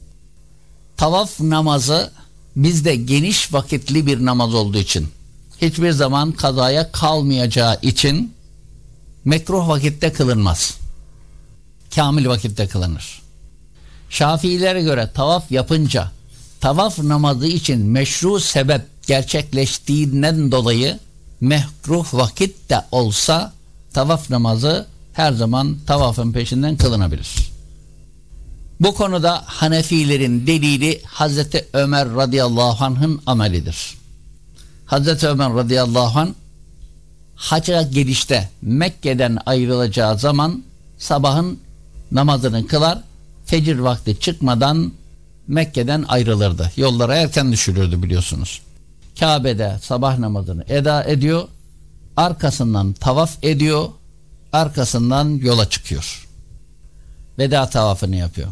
B: tavaf namazı bizde geniş vakitli bir namaz olduğu için, hiçbir zaman kazaya kalmayacağı için mekruh vakitte kılınmaz. Kamil vakitte kılınır. Şafiilere göre tavaf yapınca tavaf namazı için meşru sebep gerçekleştiğinden dolayı mekruh vakit de olsa tavaf namazı her zaman tavafın peşinden kılınabilir. Bu konuda Hanefilerin delili Hazreti Ömer radıyallahu anh'ın amelidir. Hazreti Ömer radıyallahu anh hacca gelişte Mekke'den ayrılacağı zaman sabahın namazını kılar, fecir vakti çıkmadan Mekke'den ayrılırdı. Yollara erken düşülürdü biliyorsunuz. Kabe'de sabah namazını eda ediyor, arkasından tavaf ediyor, arkasından yola çıkıyor. Veda tavafını yapıyor.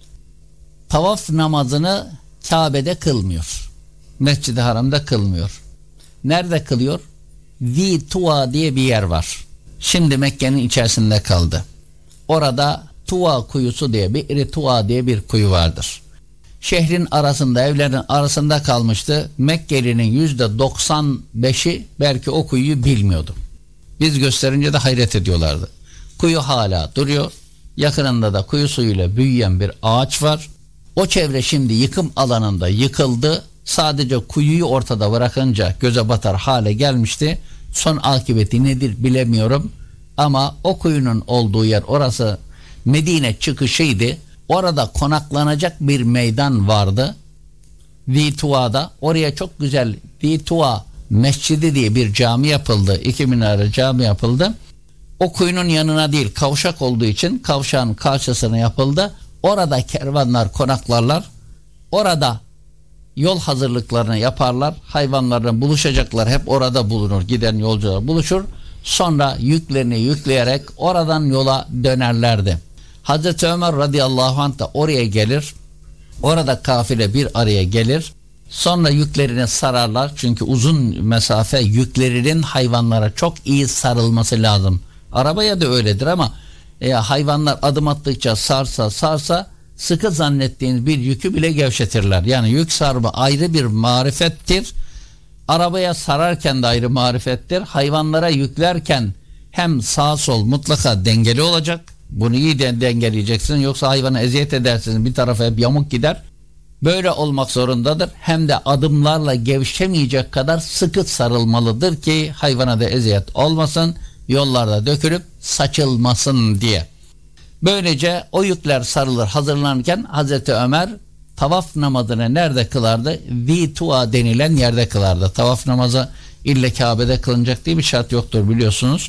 B: Tavaf namazını Kabe'de kılmıyor. Mescid-i Haram'da kılmıyor. Nerede kılıyor? Zi-Tuva diye bir yer var. Şimdi Mekke'nin içerisinde kaldı. Orada Tuva kuyusu diye bir Tuva diye bir kuyu vardır. Şehrin arasında, evlerin arasında kalmıştı. Mekkeli'nin %95'i belki o kuyuyu bilmiyordu. Biz gösterince de hayret ediyorlardı. Kuyu hala duruyor. Yakınında da kuyu suyuyla büyüyen bir ağaç var. O çevre şimdi yıkım alanında yıkıldı. Sadece kuyuyu ortada bırakınca göze batar hale gelmişti. Son akıbeti nedir bilemiyorum. Ama o kuyunun olduğu yer, orası Medine çıkışıydı. Orada konaklanacak bir meydan vardı. Zi-Tuva'da. Oraya çok güzel Zi-Tuva Mescidi diye bir cami yapıldı. 2 minare cami yapıldı. O kuyunun yanına değil, kavşak olduğu için kavşağın karşısına yapıldı. Orada kervanlar konaklarlar. Orada yol hazırlıklarını yaparlar. Hayvanlarla buluşacaklar. Hep orada bulunur. Giden yolcular buluşur. Sonra yüklerini yükleyerek oradan yola dönerlerdi. Hazreti Ömer radıyallahu anh da oraya gelir. Orada kafile bir araya gelir. Sonra yüklerini sararlar. Çünkü uzun mesafe, yüklerinin hayvanlara çok iyi sarılması lazım. Arabaya da öyledir ama hayvanlar adım attıkça sarsa sıkı zannettiğiniz bir yükü bile gevşetirler. Yani yük sarma ayrı bir marifettir. Arabaya sararken de ayrı marifettir. Hayvanlara yüklerken hem sağ sol mutlaka dengeli olacak. Bunu iyi dengeleyeceksin. Yoksa hayvana eziyet edersiniz. Bir tarafa hep yamuk gider. Böyle olmak zorundadır. Hem de adımlarla gevşemeyecek kadar sıkı sarılmalıdır ki hayvana da eziyet olmasın. Yollarda dökülüp saçılmasın diye. Böylece o yükler sarılır hazırlanırken Hazreti Ömer tavaf namazını nerede kılardı? Zi-Tuva denilen yerde kılardı. Tavaf namazı illa Kabe'de kılınacak diye bir şart yoktur biliyorsunuz.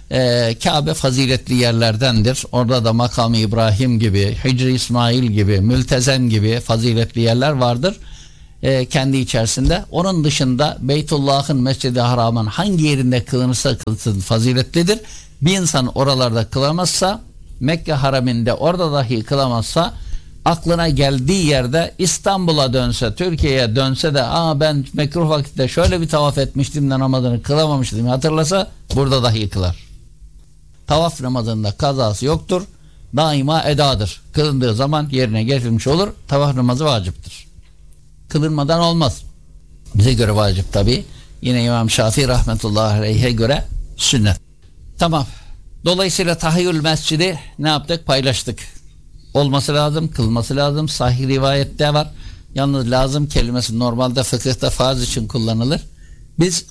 B: Kabe faziletli yerlerdendir. Orada da Makam-ı İbrahim gibi, Hicr-i İsmail gibi, Mültezen gibi faziletli yerler vardır. Kendi içerisinde. Onun dışında Beytullah'ın, Mescid-i Haram'ın hangi yerinde kılınırsa kılsın faziletlidir. Bir insan oralarda kılamazsa, Mekke haraminde orada dahi kılamazsa, aklına geldiği yerde İstanbul'a dönse, Türkiye'ye dönse de ben mekruh vakitte şöyle bir tavaf etmiştim de namazını kılamamıştım hatırlasa, burada dahi kılar. Tavaf namazında kazası yoktur. Daima edadır. Kılındığı zaman yerine getirilmiş olur. Tavaf namazı vaciptir. Kılınmadan olmaz. Bize göre vacip tabi. Yine İmam Şafii rahmetullahi aleyhe göre sünnet. Tamam. Dolayısıyla tahiyyül mescidi ne yaptık? Paylaştık. Olması lazım, kılması lazım. Sahih rivayette var. Yalnız lazım kelimesi normalde fıkıhta farz için kullanılır. Biz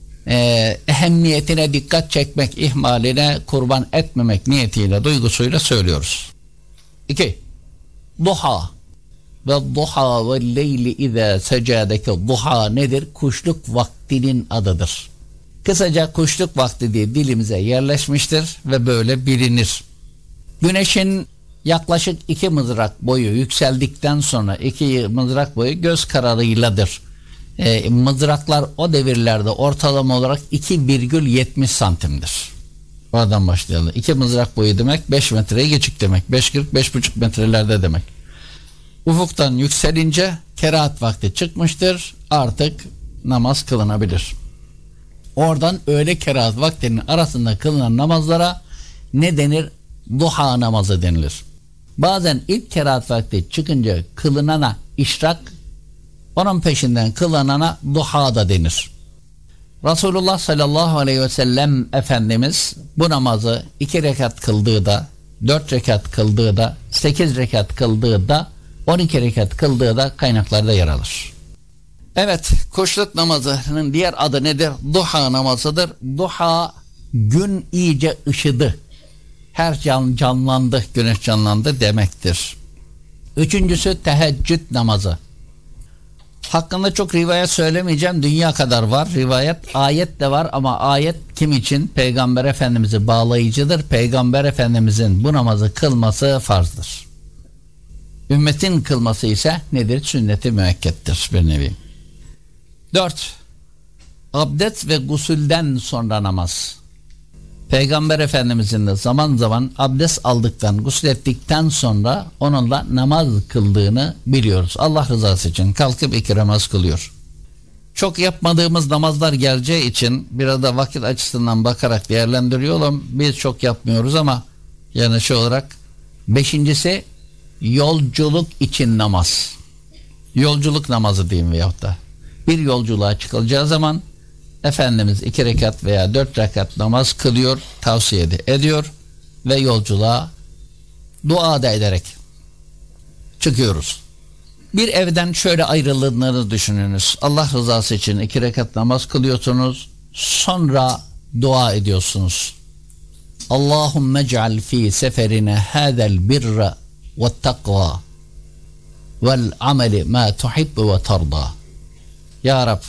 B: ehemmiyetine dikkat çekmek, ihmaline kurban etmemek niyetiyle, duygusuyla söylüyoruz. 2. Duha ve duha ve leyli izâ secâdeki duha nedir? Kuşluk vaktinin adıdır. Kısaca kuşluk vakti diye dilimize yerleşmiştir ve böyle bilinir. Güneşin yaklaşık 2 mızrak boyu yükseldikten sonra 2 mızrak boyu göz kararıyladır. Mızraklar o devirlerde ortalama olarak 2,70 santimdir. Oradan başlayalım. 2 mızrak boyu demek 5 metreye geçik demek. 5,5 metrelerde demek. Ufuktan yükselince kerahat vakti çıkmıştır. Artık namaz kılınabilir. Oradan öğle kerahat vaktinin arasında kılınan namazlara ne denir? Duha namazı denilir. Bazen ilk kerahat vakti çıkınca kılınana işrak, onun peşinden kılınana duha da denir. Resulullah sallallahu aleyhi ve sellem Efendimiz bu namazı 2 rekat kıldığı da, 4 rekat kıldığı da, 8 rekat kıldığı da, 12 rekat kıldığı da kaynaklarda yer alır. Evet, kuşluk namazının diğer adı nedir? Duha namazıdır. Duha, gün iyice ışıdı. Her canlandı, güneş canlandı demektir. Üçüncüsü teheccüd namazı. Hakkında çok rivayet söylemeyeceğim. Dünya kadar var rivayet. Ayet de var ama ayet kim için? Peygamber Efendimiz'i bağlayıcıdır. Peygamber Efendimiz'in bu namazı kılması farzdır. Ümmetin kılması ise nedir? Sünnet-i müekkettir bir nevi. 4. Abdest ve gusülden sonra namaz. Peygamber Efendimizin de zaman zaman abdest aldıktan, gusül ettikten sonra onunla namaz kıldığını biliyoruz. Allah rızası için kalkıp 2 namaz kılıyor. Çok yapmadığımız namazlar geleceği için biraz da vakit açısından bakarak değerlendiriyorum. Biz çok yapmıyoruz ama yani şu olarak 5.'si yolculuk için namaz. Yolculuk namazı diyeyim veyahut da. Bir yolculuğa çıkılacağı zaman Efendimiz 2 rekat veya 4 rekat namaz kılıyor, tavsiye ediyor ve yolculuğa dua da ederek çıkıyoruz. Bir evden şöyle ayrıldığını düşününüz. Allah rızası için 2 rekat namaz kılıyorsunuz, sonra dua ediyorsunuz. Allahümme ceal fi seferine hâzel birra ve takva vel ameli ma tuhibbu ve tarda. Ya Rab,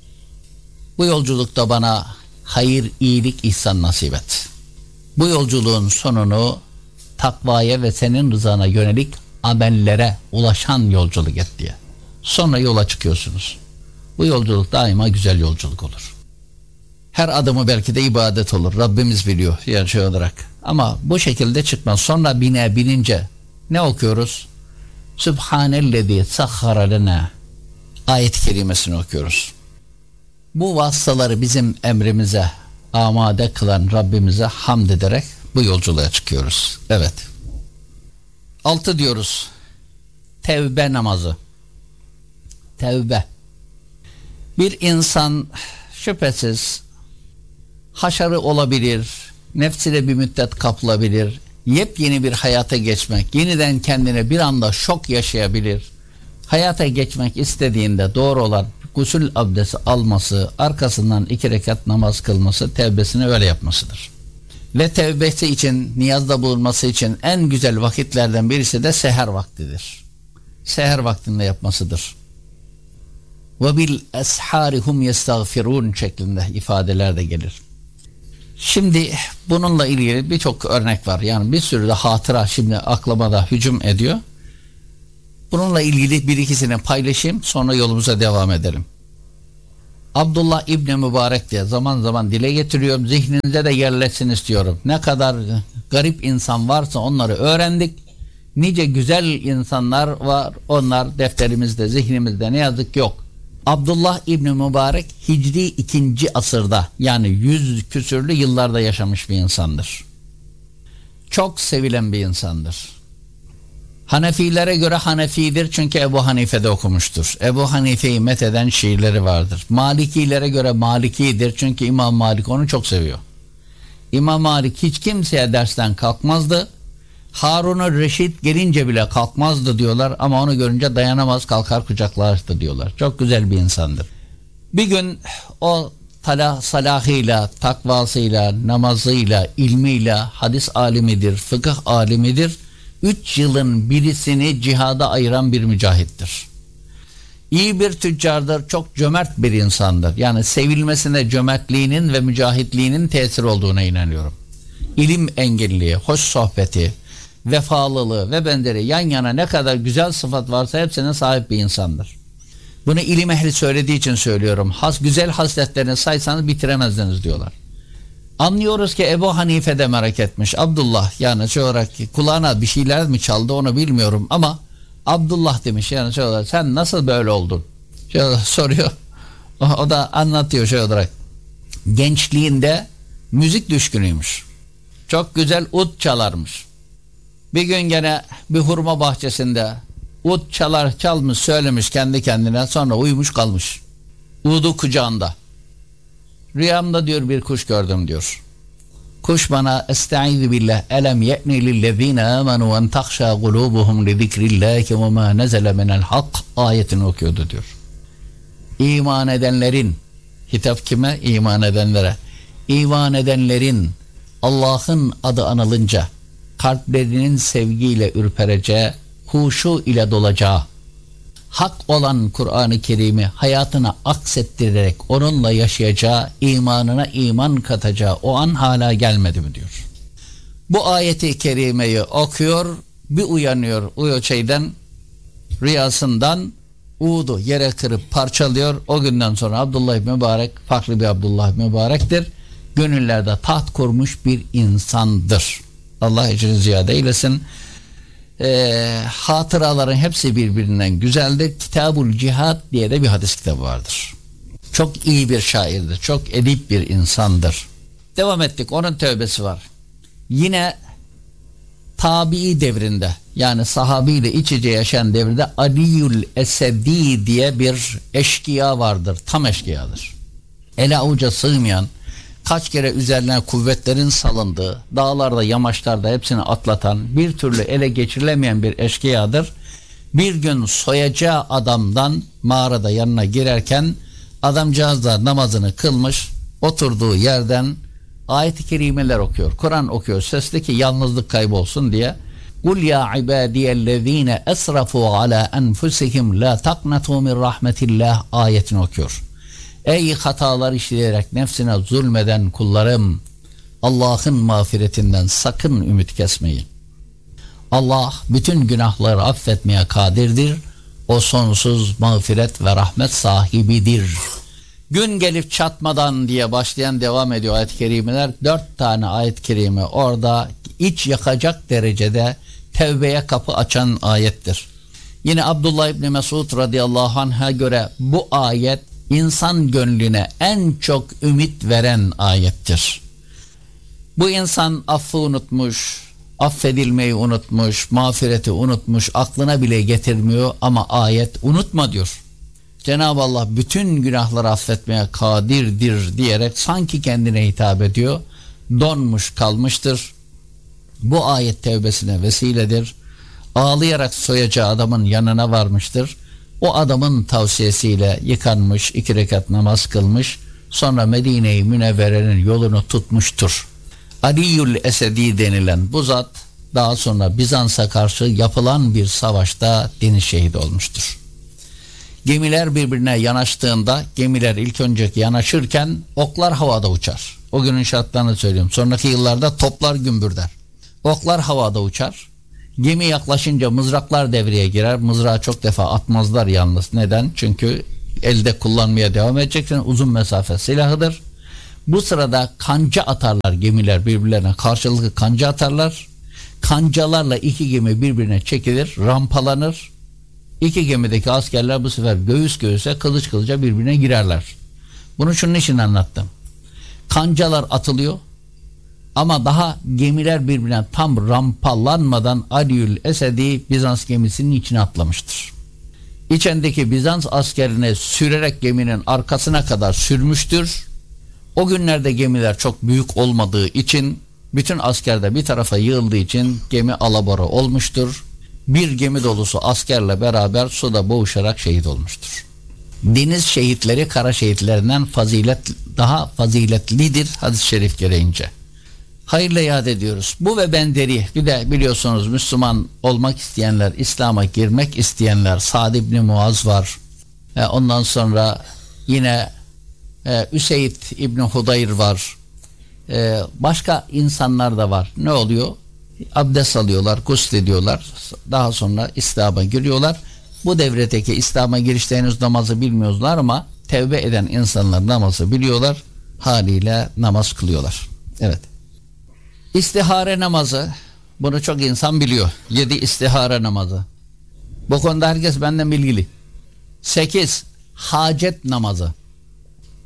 B: bu yolculukta bana hayır, iyilik, ihsan nasip et. Bu yolculuğun sonunu takvaya ve senin rızana yönelik amellere ulaşan yolculuk et diye. Sonra yola çıkıyorsunuz. Bu yolculuk daima güzel yolculuk olur. Her adımı belki de ibadet olur. Rabbimiz biliyor yani şey olarak. Ama bu şekilde çıkmaz. Sonra binince ne okuyoruz? Sübhanellezi sahhara lena ayet-i kerimesini okuyoruz. Bu vasıtaları bizim emrimize amade kılan Rabbimize hamd ederek bu yolculuğa çıkıyoruz. Evet. 6 diyoruz. Tevbe namazı. Tevbe. Bir insan şüphesiz haşarı olabilir, nefsiyle bir müddet kapılabilir, yepyeni bir hayata geçmek, yeniden kendine bir anda şok yaşayabilir. Hayata geçmek istediğinde doğru olan gusül abdesti alması, arkasından 2 rekat namaz kılması, tevbesini öyle yapmasıdır. Ve tevbesi için, niyazda bulunması için en güzel vakitlerden birisi de seher vaktidir. Seher vaktinde yapmasıdır. Ve bil esharihum yestağfirun şeklinde ifadeler de gelir. Şimdi bununla ilgili birçok örnek var. Yani bir sürü de hatıra şimdi aklıma da hücum ediyor. Bununla ilgili bir ikisini paylaşayım, sonra yolumuza devam edelim. Abdullah İbni Mübarek diye zaman zaman dile getiriyorum, zihninize de yerleşsin istiyorum. Ne kadar garip insan varsa onları öğrendik. Nice güzel insanlar var, onlar defterimizde, zihnimizde ne yazık yok. Abdullah İbni Mübarek Hicri 2. asırda yani 100 küsürlü yıllarda yaşamış bir insandır. Çok sevilen bir insandır. Hanefilere göre Hanefidir çünkü Ebu Hanife'de okumuştur. Ebu Hanife'yi metheden şiirleri vardır. Malikilere göre Malikidir çünkü İmam Malik onu çok seviyor. İmam Malik hiç kimseye dersten kalkmazdı. Harun-ı Reşit gelince bile kalkmazdı diyorlar ama onu görünce dayanamaz kalkar kucaklardı diyorlar. Çok güzel bir insandır. Bir gün o salahıyla, takvasıyla, namazıyla, ilmiyle hadis alimidir, fıkıh alimidir. 3 yılın birisini cihada ayıran bir mücahittir. İyi bir tüccardır, çok cömert bir insandır. Yani sevilmesine cömertliğinin ve mücahitliğinin tesir olduğuna inanıyorum. İlim engelliği, hoş sohbeti, vefalılığı ve benzeri yan yana ne kadar güzel sıfat varsa hepsine sahip bir insandır. Bunu ilim ehli söylediği için söylüyorum. Güzel hasletlerini saysanız bitiremezdiniz diyorlar. Anlıyoruz ki Ebu Hanife de merak etmiş. Abdullah yani şey olarak kulağına bir şeyler mi çaldı onu bilmiyorum ama Abdullah demiş yani şey olarak sen nasıl böyle oldun? Şey olarak soruyor. O da anlatıyor şey olarak. Gençliğinde müzik düşkünüymüş. Çok güzel ud çalarmış. Bir gün gene bir hurma bahçesinde ud çalmış söylemiş kendi kendine, sonra uyumuş kalmış. Udu kucağında. Rüyamda diyor bir kuş gördüm diyor. Kuş bana estaizu billah elem ye'ni lillezine amenu en tahşa kulubuhum li zikrillahi ve ma nezele minel hak ayetini okuyordu diyor. İman edenlerin, hitap kime? İman edenlere. İman edenlerin Allah'ın adı anılınca kalplerinin sevgiyle ürpereceği, huşu ile dolacağı, hak olan Kur'an-ı Kerim'i hayatına aksettirerek onunla yaşayacağı, imanına iman katacağı o an hala gelmedi mi diyor. Bu ayeti kerimeyi okuyor, bir uyanıyor rüyasından, uğdu yere kırıp parçalıyor. O günden sonra Abdullah İbni Mübarek farklı bir Abdullah İbni Mübarek'tir. Gönüllerde taht kurmuş bir insandır. Allah ecrini ziyade eylesin. Hatıraların hepsi birbirinden güzeldir. Kitabul Cihad diye de bir hadis kitabı vardır. Çok iyi bir şairdir. Çok edip bir insandır. Devam ettik. Onun tövbesi var. Yine tabii devrinde, yani sahabiyle iç içe yaşayan devirde Aliyül Esedi diye bir eşkıya vardır. Tam eşkıyadır. Ele avuca sığmayan, kaç kere üzerine kuvvetlerin salındığı, dağlarda, yamaçlarda hepsini atlatan, bir türlü ele geçirilemeyen bir eşkıyadır. Bir gün soyacağı adamdan mağarada yanına girerken adamcağız da namazını kılmış, oturduğu yerden ayet-i kerimeler okuyor. Kur'an okuyor sesli ki yalnızlık kaybolsun diye. Kul ya ibadiyellezine esrafu ala enfusihim la taqnatu min rahmetillah ayetini okuyor. Ey hatalar işleyerek nefsine zulmeden kullarım, Allah'ın mağfiretinden sakın ümit kesmeyin. Allah bütün günahları affetmeye kadirdir. O sonsuz mağfiret ve rahmet sahibidir. Gün gelip çatmadan diye başlayan devam ediyor ayet-i kerimeler. 4 tane ayet-i kerime orada iç yakacak derecede tevbeye kapı açan ayettir. Yine Abdullah İbni Mesud radıyallahu anh'a göre bu ayet İnsan gönlüne en çok ümit veren ayettir. Bu insan affı unutmuş, affedilmeyi unutmuş, mağfireti unutmuş, aklına bile getirmiyor ama ayet unutma diyor. Cenab-ı Allah bütün günahları affetmeye kadirdir diyerek sanki kendine hitap ediyor. Donmuş kalmıştır. Bu ayet tevbesine vesiledir. Ağlayarak soyacağı adamın yanına varmıştır. O adamın tavsiyesiyle yıkanmış, 2 rekat namaz kılmış, sonra Medine-i Münevvere'nin yolunu tutmuştur. Aliyül Esedi denilen bu zat daha sonra Bizans'a karşı yapılan bir savaşta deniz şehidi olmuştur. Gemiler birbirine yanaştığında, gemiler ilk önce yanaşırken oklar havada uçar. O günün şartlarını söylüyorum. Sonraki yıllarda toplar gümbürder. Oklar havada uçar. Gemi yaklaşınca mızraklar devreye girer. Mızrağı çok defa atmazlar yalnız. Neden? Çünkü elde kullanmaya devam edeceksin. Uzun mesafe silahıdır. Bu sırada kanca atarlar gemiler birbirlerine. Karşılıklı kanca atarlar. Kancalarla 2 gemi birbirine çekilir, rampalanır. 2 gemideki askerler bu sefer göğüs göğüse, kılıç kılıca birbirine girerler. Bunu şunun için anlattım. Kancalar atılıyor. Ama daha gemiler birbirine tam rampalanmadan Aliyül Esedi Bizans gemisinin içine atlamıştır. İçindeki Bizans askerini sürerek geminin arkasına kadar sürmüştür. O günlerde gemiler çok büyük olmadığı için, bütün asker de bir tarafa yığıldığı için gemi alabora olmuştur. Bir gemi dolusu askerle beraber suda boğuşarak şehit olmuştur. Deniz şehitleri kara şehitlerinden daha faziletlidir hadis-i şerif gereğince. Hayırla yad ediyoruz. Bu ve benzeri, bir de biliyorsunuz Müslüman olmak isteyenler, İslam'a girmek isteyenler, Sa'd ibn Muaz var. Ondan sonra yine Üseyd İbni Hudayr var. Başka insanlar da var. Ne oluyor? Abdest alıyorlar, guslediyorlar. Daha sonra İslam'a giriyorlar. Bu devredeki İslam'a girişte henüz namazı bilmiyorlar ama tevbe eden insanlar namazı biliyorlar. Haliyle namaz kılıyorlar. Evet. İstihare namazı, bunu çok insan biliyor. 7 istihare namazı. Bu konuda herkes benden bilgili. 8 hacet namazı.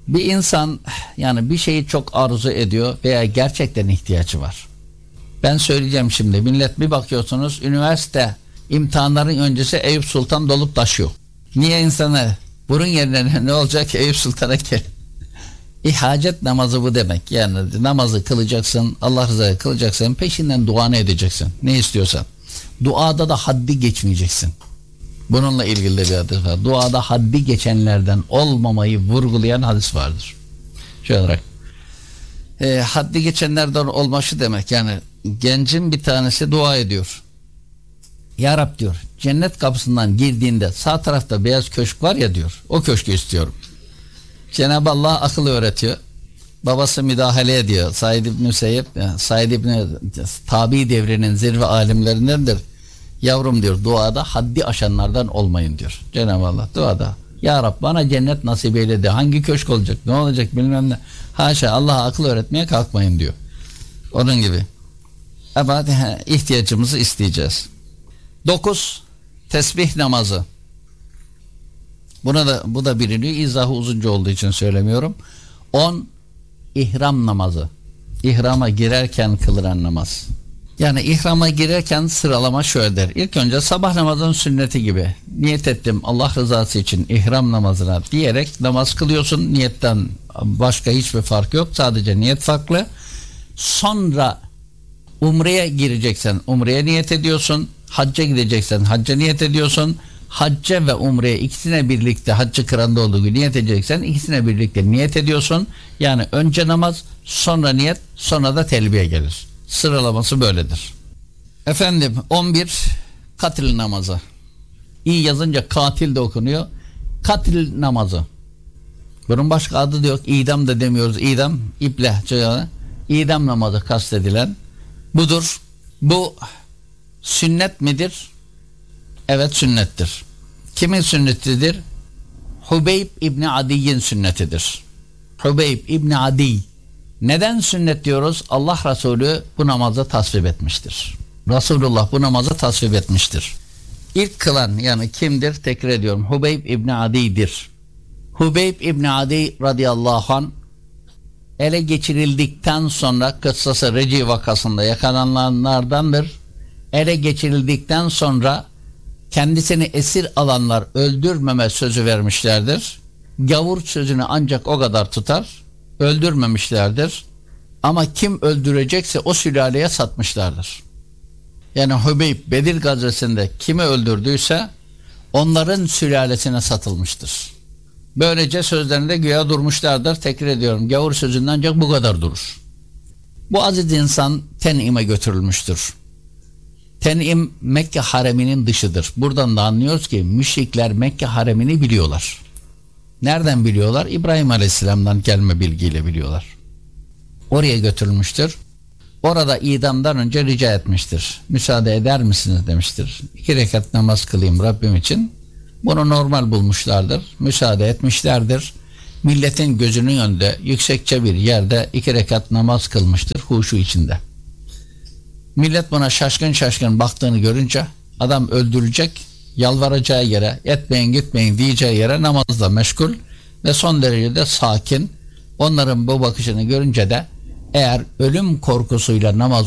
B: Bir insan yani bir şeyi çok arzu ediyor veya gerçekten ihtiyacı var. Ben söyleyeceğim şimdi. Millet bir bakıyorsunuz üniversite imtihanların öncesi Eyüp Sultan dolup taşıyor. Niye insana bunun yerine ne olacak Eyüp Sultan'a gel? Hacet namazı bu demek. Yani namazı kılacaksın, Allah rızası kılacaksın, peşinden duanı edeceksin. Ne istiyorsan. Duada da haddi geçmeyeceksin. Bununla ilgili bir hadis var. Duada haddi geçenlerden olmamayı vurgulayan hadis vardır. Şöyle olarak. Haddi geçenlerden olması demek. Yani gencin bir tanesi dua ediyor. Ya Rab diyor, cennet kapısından girdiğinde sağ tarafta beyaz köşk var ya diyor. O köşkü istiyorum. Cenab-ı Allah akıl öğretiyor. Babası müdahale ediyor. Said İbn-i Müseyyep, Said İbn-i Tabi devrinin zirve alimlerindendir. Yavrum diyor, duada haddi aşanlardan olmayın diyor. Cenab-ı Allah duada. Ya Rab bana cennet nasip eyledi. Hangi köşk olacak, ne olacak bilmem ne. Haşa, Allah'a akıl öğretmeye kalkmayın diyor. Onun gibi. Ama ihtiyacımızı isteyeceğiz. 9. Tesbih namazı. Bu da biliniyor. İzahı uzunca olduğu için söylemiyorum. 10. İhram namazı. İhrama girerken kılınan namaz. Yani ihrama girerken sıralama şöyledir. İlk önce sabah namazının sünneti gibi. Niyet ettim Allah rızası için ihram namazına diyerek namaz kılıyorsun. Niyetten başka hiçbir fark yok. Sadece niyet farklı. Sonra umreye gireceksen umreye niyet ediyorsun. Hacca gideceksen hacca niyet ediyorsun. Hacca ve umreye ikisine birlikte haccı kıranda olduğu gibi niyet edeceksen ikisine birlikte niyet ediyorsun. Yani önce namaz, sonra niyet, sonra da telbiye gelir. Sıralaması böyledir. Efendim 11 katil namazı. İyi yazınca katil de okunuyor. Katil namazı. Bunun başka adı da yok. İdam da demiyoruz. İdam, iple. İdam namazı kastedilen budur. Bu sünnet midir? Evet sünnettir. Kimin sünnetidir? Hubeyb İbni Adi'nin sünnetidir. Hubeyb İbni Adi. Neden sünnet diyoruz? Allah Resulü bu namazı tasvip etmiştir. Resulullah bu namazı tasvip etmiştir. İlk kılan yani kimdir? Tekrar ediyorum. Hubeyb İbni Adi'dir. Hubeyb İbni Adi radıyallahu anh ele geçirildikten sonra kıssası Reci vakasında yakalananlardandır. Ele geçirildikten sonra kendisini esir alanlar öldürmeme sözü vermişlerdir. Gavur sözünü ancak o kadar tutar. Öldürmemişlerdir. Ama kim öldürecekse o sülaleye satmışlardır. Yani Hubeyb Bedir gazvesinde kimi öldürdüyse onların sülalesine satılmıştır. Böylece sözlerinde güya durmuşlardır. Tekrar ediyorum. Gavur sözünden ancak bu kadar durur. Bu aziz insan Ten'im'e götürülmüştür. Ten'im Mekke hareminin dışıdır. Buradan da anlıyoruz ki müşrikler Mekke haremini biliyorlar. Nereden biliyorlar? İbrahim Aleyhisselam'dan gelme bilgiyle biliyorlar. Oraya götürülmüştür. Orada idamdan önce rica etmiştir. Müsaade eder misiniz demiştir. 2 rekat namaz kılayım Rabbim için. Bunu normal bulmuşlardır. Müsaade etmişlerdir. Milletin gözünün önünde yüksekçe bir yerde 2 rekat namaz kılmıştır huşu içinde. Millet buna şaşkın şaşkın baktığını görünce adam öldürülecek, yalvaracağı yere, etmeyin gitmeyin diyeceği yere namazla meşgul ve son derece de sakin. Onların bu bakışını görünce de eğer ölüm korkusuyla namaz